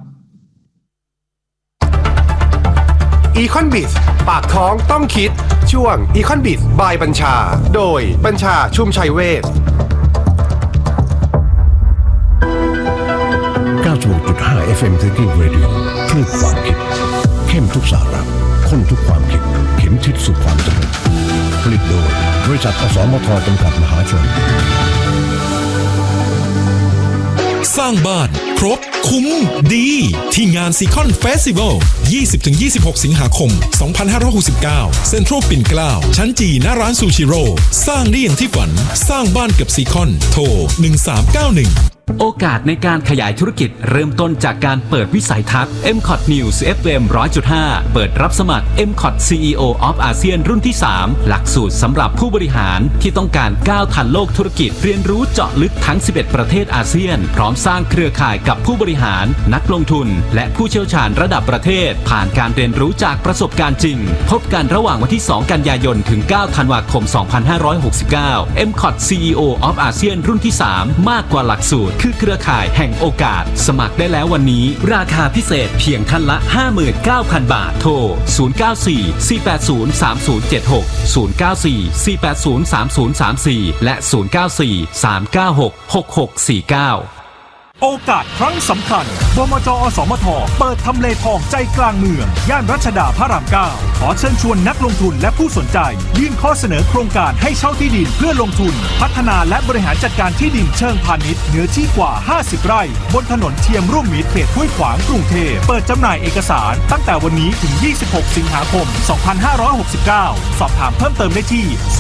Econ Biz ปากท้องต้องคิดช่วง Econ Biz by บัญชาโดยบัญชาชุ่มชัยเวช 96.5 FM Thinking Radio คลื่นความคิดเข้มทุกสาระข้นทุกความคิดเข็มทิศสู่ความสำเร็จผลิตโดยบริษัทอสมทจำกัดมหาชนสร้างบ้านครบคุ้มดีที่งานซีคอนเฟสติวัล 20-26 สิงหาคม 2569 เซ็นทรัลปิ่นเกล้าชั้นจีหน้าร้านซูชิโร่สร้างได้อย่างที่ฝันสร้างบ้านกับซีคอนโทร 1391 โอกาสในการขยายธุรกิจเริ่มต้นจากการเปิดวิสัยทัศน์ MCOT News FM 100.5 เปิดรับสมัคร MCOT CEO of ASEAN รุ่นที่ 3 หลักสูตรสำหรับผู้บริหารที่ต้องการก้าวทันโลกธุรกิจเรียนรู้เจาะลึกทั้ง 11 ประเทศอาเซียนพร้อมสร้างเครือข่ายกับผู้บริหารนักลงทุนและผู้เชี่ยวชาญระดับประเทศผ่านการเรียนรู้จากประสบการณ์จริงพบกันระหว่างวันที่ 2 กันยายนถึง 9 ธันวาคม 2569 MCOT CEO of ASEAN รุ่นที่ 3 มากกว่าหลักสูตรคือเครือข่ายแห่งโอกาสสมัครได้แล้ววันนี้ราคาพิเศษเพียงท่านละ 59,000 บาทโทร 094-480-3076 094-480-3034 และ 094-396-6649 โอกาสครั้งสำคัญบมจ.อสมท.เปิดทำเลทองใจกลางเมืองย่านรัชดาพระราม 9 ขอเชิญชวนนักลงทุนและผู้สนใจยื่นข้อเสนอโครงการให้เช่าที่ดินเพื่อลงทุนพัฒนาและบริหารจัดการที่ดินเชิงพาณิชย์เนื้อที่กว่า50 ไร่บนถนนเทียมร่วมมิตรเขตห้วยขวางกรุงเทพเปิดจำหน่ายเอกสารตั้งแต่วันนี้ถึง26 สิงหาคม 2569 สอบถามเพิ่มเติมได้ที่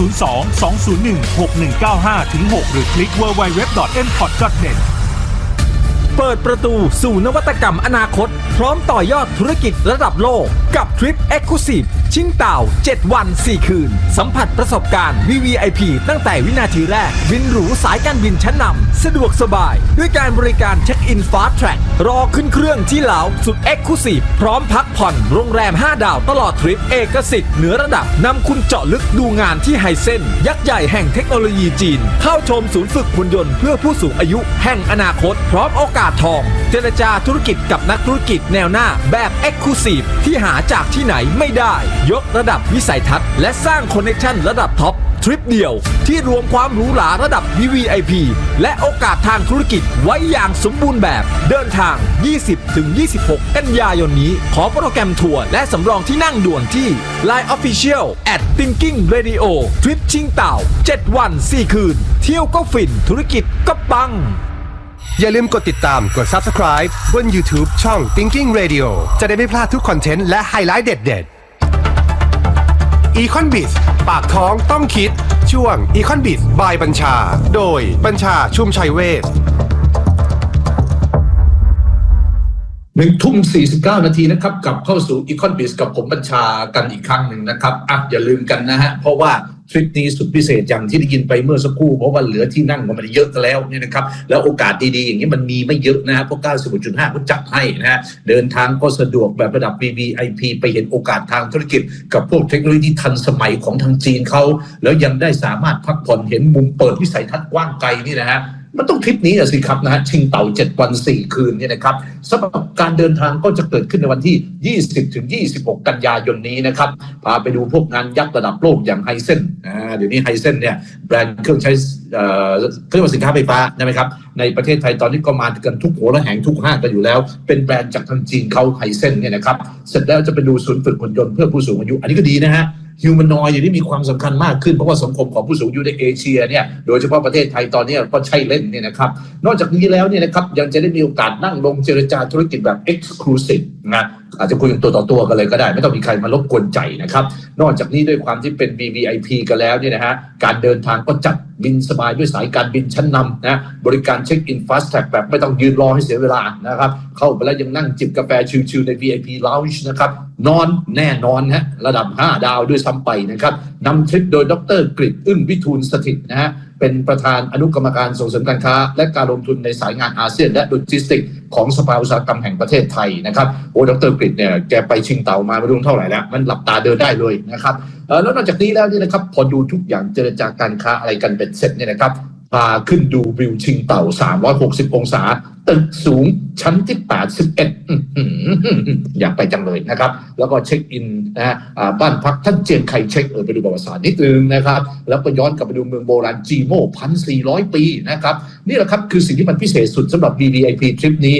02-201-6195-6 หรือคลิก www.mcot.net เปิดประตูสู่นวัตกรรมอนาคตพร้อมต่อยอดธุรกิจระดับโลกกับทริป Exclusive ชิงเต่า7 วัน 4 คืนสัมผัสประสบการณ์ VVIP ตั้งแต่วินาทีแรกบินหรูสายการบินชั้นนำสะดวกสบายด้วยการบริการเช็คอิน Fast Track รอขึ้นเครื่องที่เหลาสุด Exclusive พร้อมพักผ่อนโรงแรม 5 ดาวตลอดทริปเอกสิทธิ์เหนือระดับนำคุณเจาะลึกดูงานที่ไฮเซ็นยักษ์ใหญ่แห่งเทคโนโลยีจีนเข้าชมศูนย์ฝึกหุ่นยนต์เพื่อผู้สูงอายุแห่งอนาคตพร้อมโอกาสทองเจรจาธุรกิจกับนักธุรกิจแนวหน้าแบบ Exclusive ที่หาจากที่ไหนไม่ได้ยกระดับวิสัยทัศน์และสร้างคอนเนคชั่นระดับท็อปทริปเดียวที่รวมความหรูหราระดับ VVIP และโอกาสทางธุรกิจไว้อย่างสมบูรณ์แบบเดินทาง 20-26 กันยายนนี้ขอโปรแกรมทัวร์และสำรองที่นั่งด่วนที่ Line Official @Thinking Radio ทริปชิงเต่า7 วัน 4 คืนเที่ยวก็ฟินธุรกิจก็ปังอย่าลืมกดติดตามกด Subscribe บน YouTube ช่อง Thinking Radio จะได้ไม่พลาดทุกคอนเทนต์และไฮไลท์เด็ดๆ Econ Biz ปากท้องต้องคิดช่วง Econ Biz by บัญชาโดยบัญชาชุ่มชัยเวช 1:49 นาทีนะครับกลับเข้าสู่ Econ Biz กับผมบัญชากันอีกครั้งหนึ่งนะครับอย่าลืมกันนะฮะเพราะว่าทริปนี้สุดพิเศษอย่างที่ได้ยินไปเมื่อสักครู่เพราะว่าเหลือที่นั่งก็ไม่ได้เยอะกันแล้วเนี่ยนะครับแล้วโอกาสดีๆอย่างนี้มันมีไม่เยอะนะฮะเพราะ 91.5 เขาจัดให้นะฮะเดินทางก็สะดวกแบบระดับ VVIP ไปเห็นโอกาสทางธุรกิจกับพวกเทคโนโลยีทันสมัยของทางจีนเขาแล้วยังได้สามารถพักผ่อนเห็นมุมเปิดวิสัยทัศน์กว้างไกลนี่นะฮะมันต้องทริปนี้สิครับนะฮะชิงเต่า7 วัน 4 คืนเนี่ยนะครับสำหรับการเดินทางก็จะเกิดขึ้นในวันที่ 20-26 กันยายนนี้นะครับพาไปดูพวกงานยักษ์ระดับโลกอย่างไฮเซ็นเดี๋ยวนี้ไฮเซ็นเนี่ยแบรนด์เครื่องใช้เครื่องสินค้าไฟฟ้าใช่ไหมครับในประเทศไทยตอนนี้ก็มากันทุกหัวและแห่งทุกห้างกันอยู่แล้วเป็นแบรนด์จากทางจีนเขาไฮเซ็นเนี่ยนะครับเสร็จแล้วจะไปดูศูนย์ฝึกหุ่นยนต์เพื่อผู้สูงอายุอันนี้ก็ดีนะฮะฮิวแมนอยด์อย่างนี้มีความสำคัญมากขึ้นเพราะว่าสังคมของผู้สูงอายุในเอเชียเนี่ยโดยเฉพาะประเทศไทยตอนนี้ก็ใช่เล่นเนี่ยนะครับนอกจากนี้แล้วเนี่ยนะครับยังจะได้มีโอกาสนั่งลงเจรจาธุรกิจแบบ Exclusive นะอาจจะคุยกันตัวต่อตัวกันเลยก็ได้ไม่ต้องมีใครมารบกวนใจนะครับนอกจากนี้ด้วยความที่เป็น VVIP กันแล้วเนี่ยนะฮะการเดินทางก็จัดบินสบายด้วยสายการบินชั้นนำนะบริการเช็คอิน fast track แบบไม่ต้องยืนรอให้เสียเวลานะครับเข้าไปแล้วยังนั่งจิบกาแฟชิลๆใน VIP Lounge นะครับนอนแน่นอนฮะระดับ5ดาวด้วยซ้ำไปนะครับนำทริปโดยดร.กฤษ อึ้งวิทูลสถิตนะฮะเป็นประธานอนุกรรมการส่งเสริมการค้าและการลงทุนในสายงานอาเซียนและโลจิสติกส์ของสภาอุตสาหกรรมแห่งประเทศไทยนะครับโอ้ดร.กฤษเนี่ยแกไปชิงเต่ามาไม่รู้เท่าไหร่แล้วมันหลับตาเดินได้เลยนะครับแล้วนอกจากนี้แล้วเนี่ยนะครับพอดูทุกอย่างเจรจาการค้าอะไรกันเป็นเสร็จเนี่ยนะครับพาขึ้นดูวิวชิงเต่า360องศาตึกสูงชั้นที่81อยากไปจังเลยนะครับแล้วก็เช็คอินนะบ้านพักท่านเจียงไคเช็คไปดูประวัติศาสตร์นิดนึงนะครับแล้วก็ย้อนกลับไปดูเมืองโบราณจีโม่ 1,400 ปีนะครับนี่แหละครับคือสิ่งที่มันพิเศษสุดสำหรับ VVIP ทริปนี้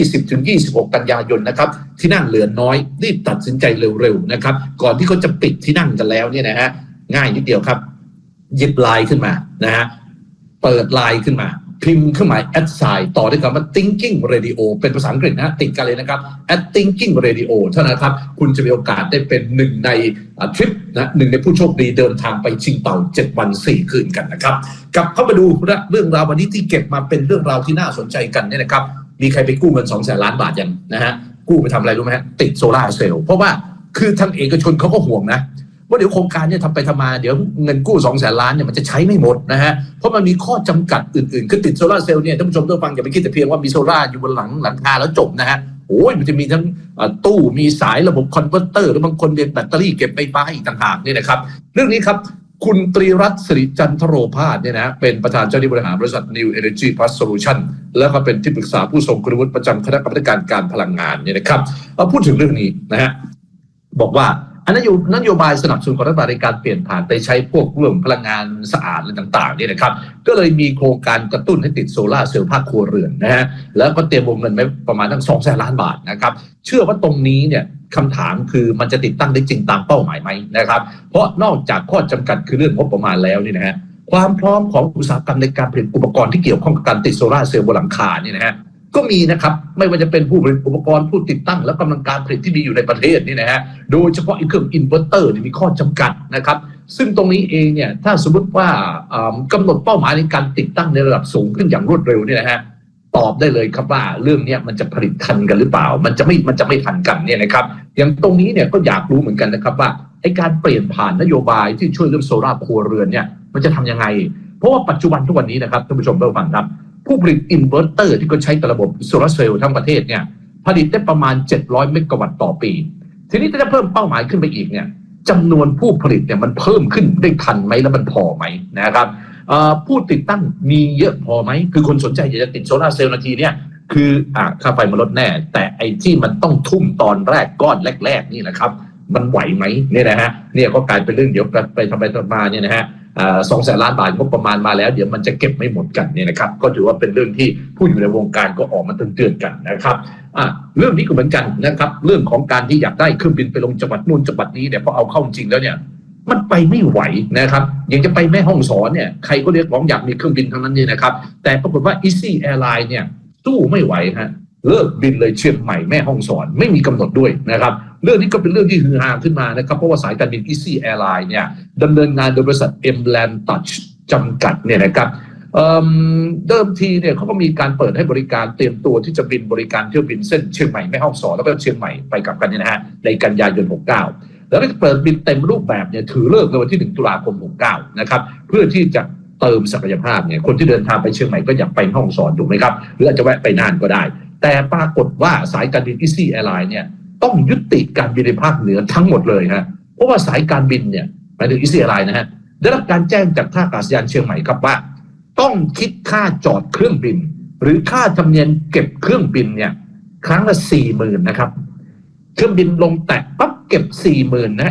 20-26 กันยายนนะครับที่นั่งเหลือน้อยรีบตัดสินใจเร็วๆนะครับก่อนที่เขาจะปิดที่นั่งกันแล้วเนี่ยนะฮะง่ายนิดเดียวครับหยิบไลน์ขึ้นมานะฮะเปิดไลน์ขึ้นมาพิมพ์เครื่องหมาย@ต่อด้วยคำว่า thinking radio เป็นภาษาอังกฤษนะติดกันเลยนะครับ @thinking radio เท่านั้นครับคุณจะมีโอกาสได้เป็นหนึ่งในทริปนะหนึ่งในผู้โชคดีเดินทางไปชิงเต่า7 วัน 4 คืนกันนะครับกลับเข้ามาดูเรื่องราววันนี้ที่เก็บมาเป็นเรื่องราวที่น่าสนใจกันเนี่ยนะครับมีใครไปกู้เงิน 200,000 ล้านบาทยังนะฮะกู้ไปทำอะไรรู้ไหมฮะติดโซล่าร์เซลล์เพราะว่าคือทางเอกชนเขาก็ห่วงนะว่าเดี๋ยวโครงการเนี่ยทำไปทำมาเดี๋ยวเงินกู้ 200,000 ล้านเนี่ยมันจะใช้ไม่หมดนะฮะเพราะมันมีข้อจำกัดอื่นๆคือติดโซล่าร์เซลล์เนี่ยท่านผู้ชมต้องฟังอย่าไปคิดแต่เพียงว่ามีโซล่าร์อยู่บนหลังคาแล้วจบนะฮะโอ้ยมันจะมีทั้งตู้มีสายระบบคอนเวอร์เตอร์หรือบางคนเรียนแบตเตอรี่เก็บไฟฟ้าอีกต่างหากเนี่ยนะครับเรื่องนี้ครับคุณตรีรัตน์สิริจันทโรภาสเนี่ยนะเป็นประธานเจ้าหน้าที่บริหารบริษัท New Energy Plus Solution แล้วก็เป็นที่ปรึกษาผู้ทรงคุณวุฒิประจำคณะกรรมการการพลังงานเนี่ยนะครับพูดถึงเรื่องนี้นะฮะบอกว่านโยบายสนับสนุนของรัฐบาลในการเปลี่ยนผ่านไปใช้พวกเรื่องพลังงานสะอาดอะไรต่างๆนี่นะครับก็เลยมีโครงการกระตุ้นให้ติดโซล่าร์เซลล์ภาคครัวเรือนนะฮะแล้วก็เตรียมวงเงินไว้ประมาณตั้ง 200,000 ล้านบาทนะครับเชื่อว่าตรงนี้เนี่ยคำถามคือมันจะติดตั้งได้จริงตามเป้าหมายไหมนะครับเพราะนอกจากข้อจำกัดคือเรื่องงบประมาณแล้วนี่นะฮะความพร้อมของอุตสาหกรรมในการผลิตอุปกรณ์ที่เกี่ยวข้องกับการติดโซล่าร์เซลล์บนหลังคานี่นะฮะก็มีนะครับไม่ว่าจะเป็นผู้ผลิตอุปกรณ์ผู้ติดตั้งและกำลังการผลิตที่มีอยู่ในประเทศนี่นะฮะโดยเฉพาะเครื่องอินเวอร์เตอร์มีข้อจำกัดนะครับซึ่งตรงนี้เองเนี่ยถ้าสมมติว่ากำหนดเป้าหมายในการติดตั้งในระดับสูงขึ้นอย่างรวดเร็วนี่นะฮะตอบได้เลยครับว่าเรื่องนี้มันจะผลิตทันกันหรือเปล่ามันจะไม่ทันกันเนี่ยนะครับอย่างตรงนี้เนี่ยก็อยากรู้เหมือนกันนะครับว่าไอ้การเปลี่ยนผ่านนโยบายที่ช่วยเรื่องโซล่าร์ครัวเรือนเนี่ยมันจะทำยังไงเพราะว่าปัจจุบันทุกวันนี้นะครับท่านผู้ชมได้ฟังครับผู้ผลิตอินเวอร์เตอร์ที่ก็ใช้กับระบบโซลาร์เซลล์ทั้งประเทศเนี่ยผลิตได้ประมาณ700 เมกะวัตต์ต่อปีทีนี้ถ้าจะเพิ่มเป้าหมายขึ้นไปอีกเนี่ยจำนวนผู้ผลิตเนี่ยมันเพิ่มขึ้นได้ทันไหมแล้วมันพอไหมนะครับผู้ติดตั้งมีเยอะพอไหมคือคนสนใจอยากจะติดโซลาร์เซลล์นาทีเนี่ยคือค่าไฟมันลดแน่แต่ไอ้ที่มันต้องทุ่มตอนแรกก้อนแรกๆนี่นะครับมันไหวไหมเนี่ยนะฮะเนี่ยก็กลายเป็นเรื่องเดี๋ยวไปทำไปต่อมาเนี่ยนะฮะ200,000 ล้านบาทงบประมาณมาแล้วเดี๋ยวมันจะเก็บไม่หมดกันเนี่ยนะครับก็ถือว่าเป็นเรื่องที่ผู้อยู่ในวงการก็ออกมาเตือนกันนะครับเรื่องนี้ก็เหมือนกันนะครับเรื่องของการที่อยากได้เครื่องบินไปลงจังหวัดนู่นจังหวัดนี้เนี่ยพอเอาเข้าจริงแล้วเนี่ยมันไปไม่ไหวนะครับยังจะไปแม่ฮ่องสอนเนี่ยใครก็เรียกร้องอยากมีเครื่องบินทั้งนั้นนี่นะครับแต่ปรากฏว่า Easy Airline เนี่ยสู้ไม่ไหวฮะเลิกบินเลยเชียงใหม่แม่ฮ่องสอนไม่มีกำหนดด้วยนะครับเรื่องนี้ก็เป็นเรื่องที่ฮือฮาขึ้นมานะครับเพราะว่าสายการบิน Easy Airline เนี่ยดำเนินงานโดยบริษัท M-Land Touch จำกัดเนี่ยนะครับเดิมทีเนี่ยเขาก็มีการเปิดให้บริการเตรียมตัวที่จะบินบริการเที่ยวบินเส้นเชียงใหม่แม่ฮ่องสอนแล้วก็เชียงใหม่ไปกลับกันเนี่ยนะฮะในกันยายน 69แล้วก็จะเปิดบินเต็มรูปแบบเนี่ยถือเลิกในวันที่1 ตุลาคม 69นะครับเพื่อที่จะเติมศักยภาพเนี่ยคนที่เดินทางไปเชียงใหม่ก็อยากไปฮ่องสอนถูกไหมครับหรืออาจจะแวะไปน่านก็ได้แต่ปรากฏว่าสายการบิน Easy Airline เนี่ยต้องยุติการบินในภาคเหนือทั้งหมดเลยฮะเพราะว่าสายการบินเนี่ยหมายถึง Easy Airline นะฮะได้รับการแจ้งจากท่าอากาศยานเชียงใหม่ครับว่าต้องคิดค่าจอดเครื่องบินหรือค่าธรรมเนียมเก็บเครื่องบินเนี่ยครั้งละ 40,000 นะครับเครื่องบินลงแตะปั๊บเก็บ 40,000 นะ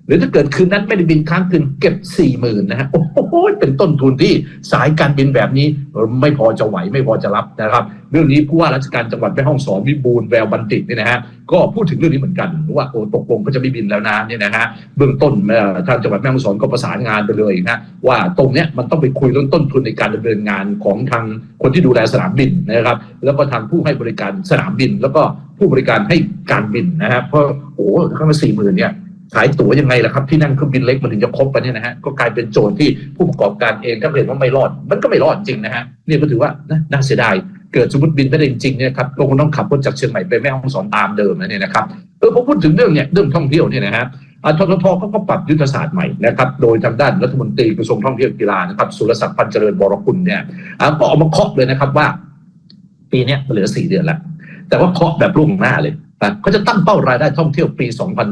หรือถ้าเกิดคืนนั้นไม่ได้บินค้างคืนเก็บ 40,000 นะฮะโอ้โหเป็นต้นทุนที่สายการบินแบบนี้ไม่พอจะไหวไม่พอจะรับนะครับเรื่องนี้ผู้ว่าราชการจังหวัดแม่ฮ่องสอนวิบูลย์แววบัณฑิตเนี่ยนะฮะก็พูดถึงเรื่องนี้เหมือนกันว่าโอ้ตกลงก็จะไม่บินแล้วนะเนี่ยนะฮะเบื้องต้นทางจังหวัดแม่ฮ่องสอนก็ประสานงานไปเลยนะว่าตรงเนี้ยมันต้องไปคุยเรื่องต้นทุนในการดำเนินงานของทางคนที่ดูแลสนามบินนะครับแล้วก็ทางผู้ให้บริการสนามบินแล้วก็ผู้บริการให้การบินนะครับเพราะโอ้เข้ามา 40,000 เนี่ยขายตั๋วยังไงล่ะครับที่นั่งเครื่องบินเล็กมันถึงจะครบกันเนี่ยนะฮะก็กลายเป็นโจทย์ที่ผู้ประกอบการเองถ้าเห็นว่าไม่รอดมันก็ไม่รอดจริงนะฮะนี่ก็ถือว่าน่าเสียดายเกิดสมมติบินไม่ได้จริงๆเนี่ยครับเราคงต้องขับรถจากเชียงใหม่ไปแม่ฮ่องสอนตามเดิมนะเนี่ยนะครับพอพูดถึงเรื่องท่องเที่ยวเนี่ยนะฮะททท.เขาก็ปรับยุทธศาสตร์ใหม่นะครับโดยทางด้านรัฐมนตรีกระทรวงท่องเที่ยวกีฬานะครับสุรศักดิ์พันเจริญวรกุลเนี่ยก็ออกมาเคาะเลยนะครับว่าปีนี้เหลือ4 เดือนแล้วแต่ว่าเคาะแบบล่วงหน้าเลยเขาจะตั้งเป้ารายได้ท่องเที่ยวปี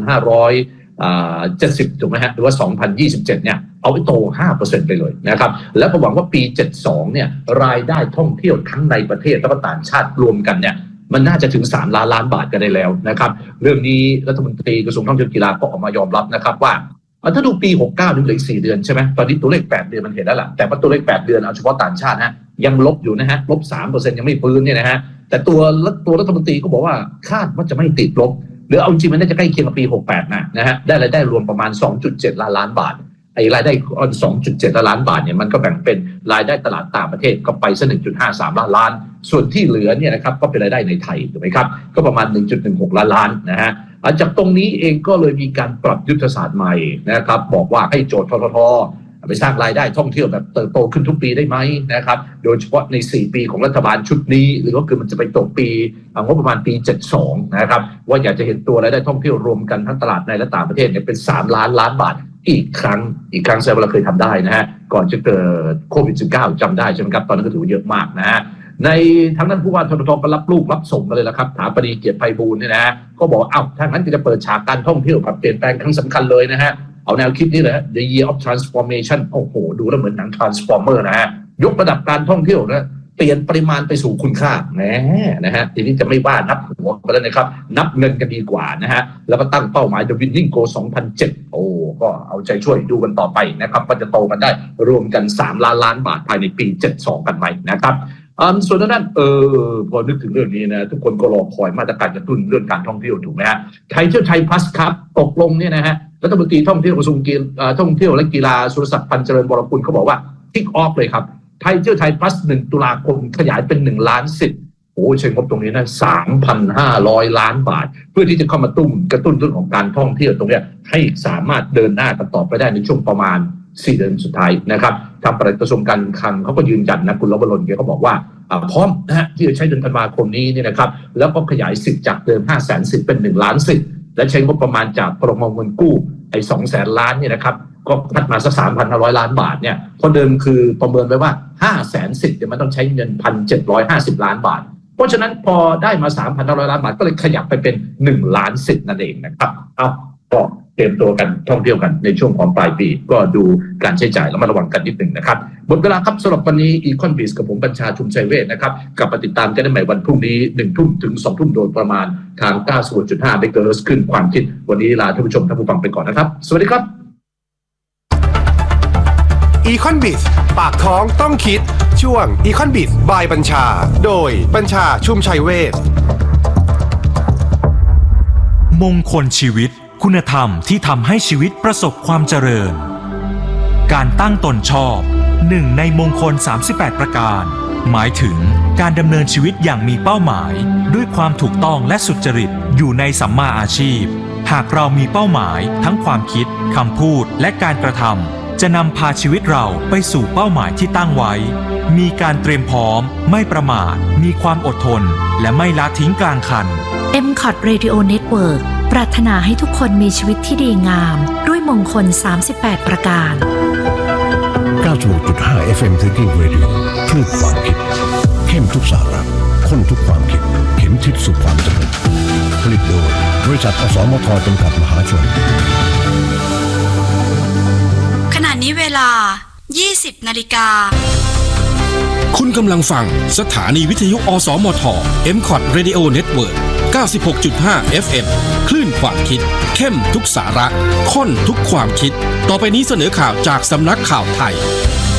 2570 ถูกไหมฮะหรือว่า 2027 เนี่ยเอาไปโต 5% ไปเลยนะครับแล้วก็หวังว่าปี 72 เนี่ยรายได้ท่องเที่ยวทั้งในประเทศและก็ต่างชาติรวมกันเนี่ยมันน่าจะถึง3 ล้านบาทกันได้แล้วนะครับเรื่องนี้รัฐมนตรีกระทรวงท่องเที่ยวกีฬาก็ออกมายอมรับนะครับว่าถ้าดูปี 69 นี่เหลืออีก4 เดือนใช่ไหมตอนนี้ตัวเลข8 เดือนมันเห็นแล้วล่ะแต่ว่าตัวเลข8 เดือนเอาเฉพาะต่างชาตินะยังลบอยู่นะฮะลบ 3% ยังไม่ฟื้นเนี่ยนะฮะแต่ตัวรัฐมนตรีก็บอกว่าคาดว่าจะไม่ติดลบหรือเอาจริงมันน่าจะใกล้เคียงกับปี 68 นะฮะได้รายได้รวมประมาณ 2.7 ล้านบาทไอ้รายได้ 2.7 ล้านบาทเนี่ยมันก็แบ่งเป็นรายได้ตลาดต่างประเทศก็ไปซะ 1.53 ล้านส่วนที่เหลือเนี่ยนะครับก็เป็นรายได้ในไทยถูกไหมครับก็ประมาณ 1.16 ล้านนะฮะจากตรงนี้เองก็เลยมีการปรับยุทธศาสตร์ใหม่นะครับบอกว่าให้โจทย์ททท.ไปสร้างรายได้ท่องเที่ยวแบบเติบโตขึ้นทุกปีได้ไหมนะครับโดยเฉพาะใน4 ปีของรัฐบาลชุดนี้หรือก็คือมันจะไปตกปีงบประมาณปี 72 นะครับว่าอยากจะเห็นตัวรายได้ท่องเที่ยวรวมกันทั้งตลาดในและต่างประเทศเนี่ยเป็น3 ล้านบาทอีกครั้งแสดงว่าเราเคยทำได้นะฮะก่อนจะเกิดโควิด 19 จำได้ใช่ไหมครับตอนนั้นก็ถือว่าเยอะมากนะฮะในทั้งนั้นผู้ว่าททท.ก็รับลูกรับส่งกันเลยละครับถาปนีเกียรติไพบูลย์เนี่ยนะก็บอกถ้างั้นจะเปิดฉากการท่องเที่ยวแบบเปลี่ยนแปลงครั้งสำคัญเลยนะฮะเอาแนวคิดนี้เลย The Year of Transformation โอ้โหดูแล้วเหมือนหนัง Transformer นะฮะยกระดับการท่องเที่ยวนะเปลี่ยนปริมาณไปสู่คุณค่านะฮะทีนี้จะไม่ว่านับหัวกันแล้วนะครับนับเงินกันดีกว่านะฮะแล้วก็ตั้งเป้าหมาย The Winning Goal 2007ก็เอาใจช่วยดูกันต่อไปนะครับว่าจะโตกันได้รวมกัน3 ล้านบาทภายในปี 72 กันไหมนะครับส่วนด้านพอนึกถึงเรื่องนี้นะทุกคนก็รอคอยมาตรการกระตุ้นเรื่องการท่องเที่ยวถูกไหมฮะไทยเที่ยวไทยพลัสครับตกลงเนี่ยนะฮะรัฐมนตรีท่องเที่ยวกระทรวงท่องเที่ยวและกีฬาสุรศักดิ์พันเจริญวรกุลเขาบอกว่าทิกออฟเลยครับไทยเที่ยวไทยพลัส1 ตุลาคมขยายเป็น1 ล้านสิทธิ์ใช้งบตรงนี้นะ 3,500 ล้านบาทเพื่อที่จะเข้ามากระตุ้นเรื่องของการท่องเที่ยวตรงนี้ให้สามารถเดินหน้ากันต่อไปได้ในช่วงประมาณ4 เดือนสุดท้ายนะครับทางปลัดกระทรวงการคลังเขาก็ยืนยันนะคุณลวรนแกก็บอกว่าพร้อมนะฮะที่จะใช้เดือนธันวาคมนี้เนี่ยนะครับแล้วก็ขยายสิทธิ์จากเดิม 500,000 สิทธิ์เป็น1 ล้านสิทธิ์และใช้งบประมาณจากพรม.เงินกู้200,000 ล้านเนี่ยนะครับก็พัฒมาสัก 3,500 ล้านบาทเนี่ยเพราะเดิมคือประเมินไว้ว่า 500,000 สิทธิ์เนี่ยมันต้องใช้เงิน 1,750 ล้านบาทเพราะฉะนั้นพอได้มา 3,500 ล้านบาทก็เลยขยับไปเป็น1 ล้านสิทธิ์นั่นเองนะครับก็เตรียมตัวกันท่องเที่ยวกันในช่วงของปลายปีก็ดูการใช้จ่ายแล้วมาระวังกันนิดหนึ่งนะครับหมดเวลาครับสำหรับวันนี้อีคอนบิสกับผมบัญชาชุมชัยเวชนะครับกลับมาติดตามกันได้ใหม่วันพรุ่งนี้ 1 ทุ่มถึง 2 ทุ่มโดยประมาณทาง 91.5 เมกะเฮิรตซ์ขึ้นความคิดวันนี้ลาท่านผู้ชมท่านผู้ฟังไปก่อนนะครับสวัสดีครับอีคอนบิสปากท้องต้องคิดช่วงอีคอนบิสบายบัญชาโดยบัญชาชุมชัยเวชมงคลชีวิตคุณธรรมที่ทำให้ชีวิตประสบความเจริญการตั้งตนชอบ1 ในมงคล38 ประการหมายถึงการดำเนินชีวิตอย่างมีเป้าหมายด้วยความถูกต้องและสุจริตอยู่ในสัมมาอาชีพหากเรามีเป้าหมายทั้งความคิดคำพูดและการกระทำจะนำพาชีวิตเราไปสู่เป้าหมายที่ตั้งไว้มีการเตรียมพร้อมไม่ประมาทมีความอดทนและไม่ละทิ้งกลางคัน MCOT Radio Network ปรารถนาให้ทุกคนมีชีวิตที่ดีงามด้วยมงคล38 ประการ 96.5 FM Thinking Radio คลื่นความคิดเข้มทุกสาระข้นทุกความคิดเข็มทิศสู่ความเจริญผลิตโดยบริษัทอสมทจำกัดมหาชนขณะนี้เวลา 20 นาฬิกาคุณกำลังฟังสถานีวิทยุอสมท MCOT Radio Network 96.5 FM คลื่นความคิดเข้มทุกสาระข้นทุกความคิดต่อไปนี้เสนอข่าวจากสำนักข่าวไทย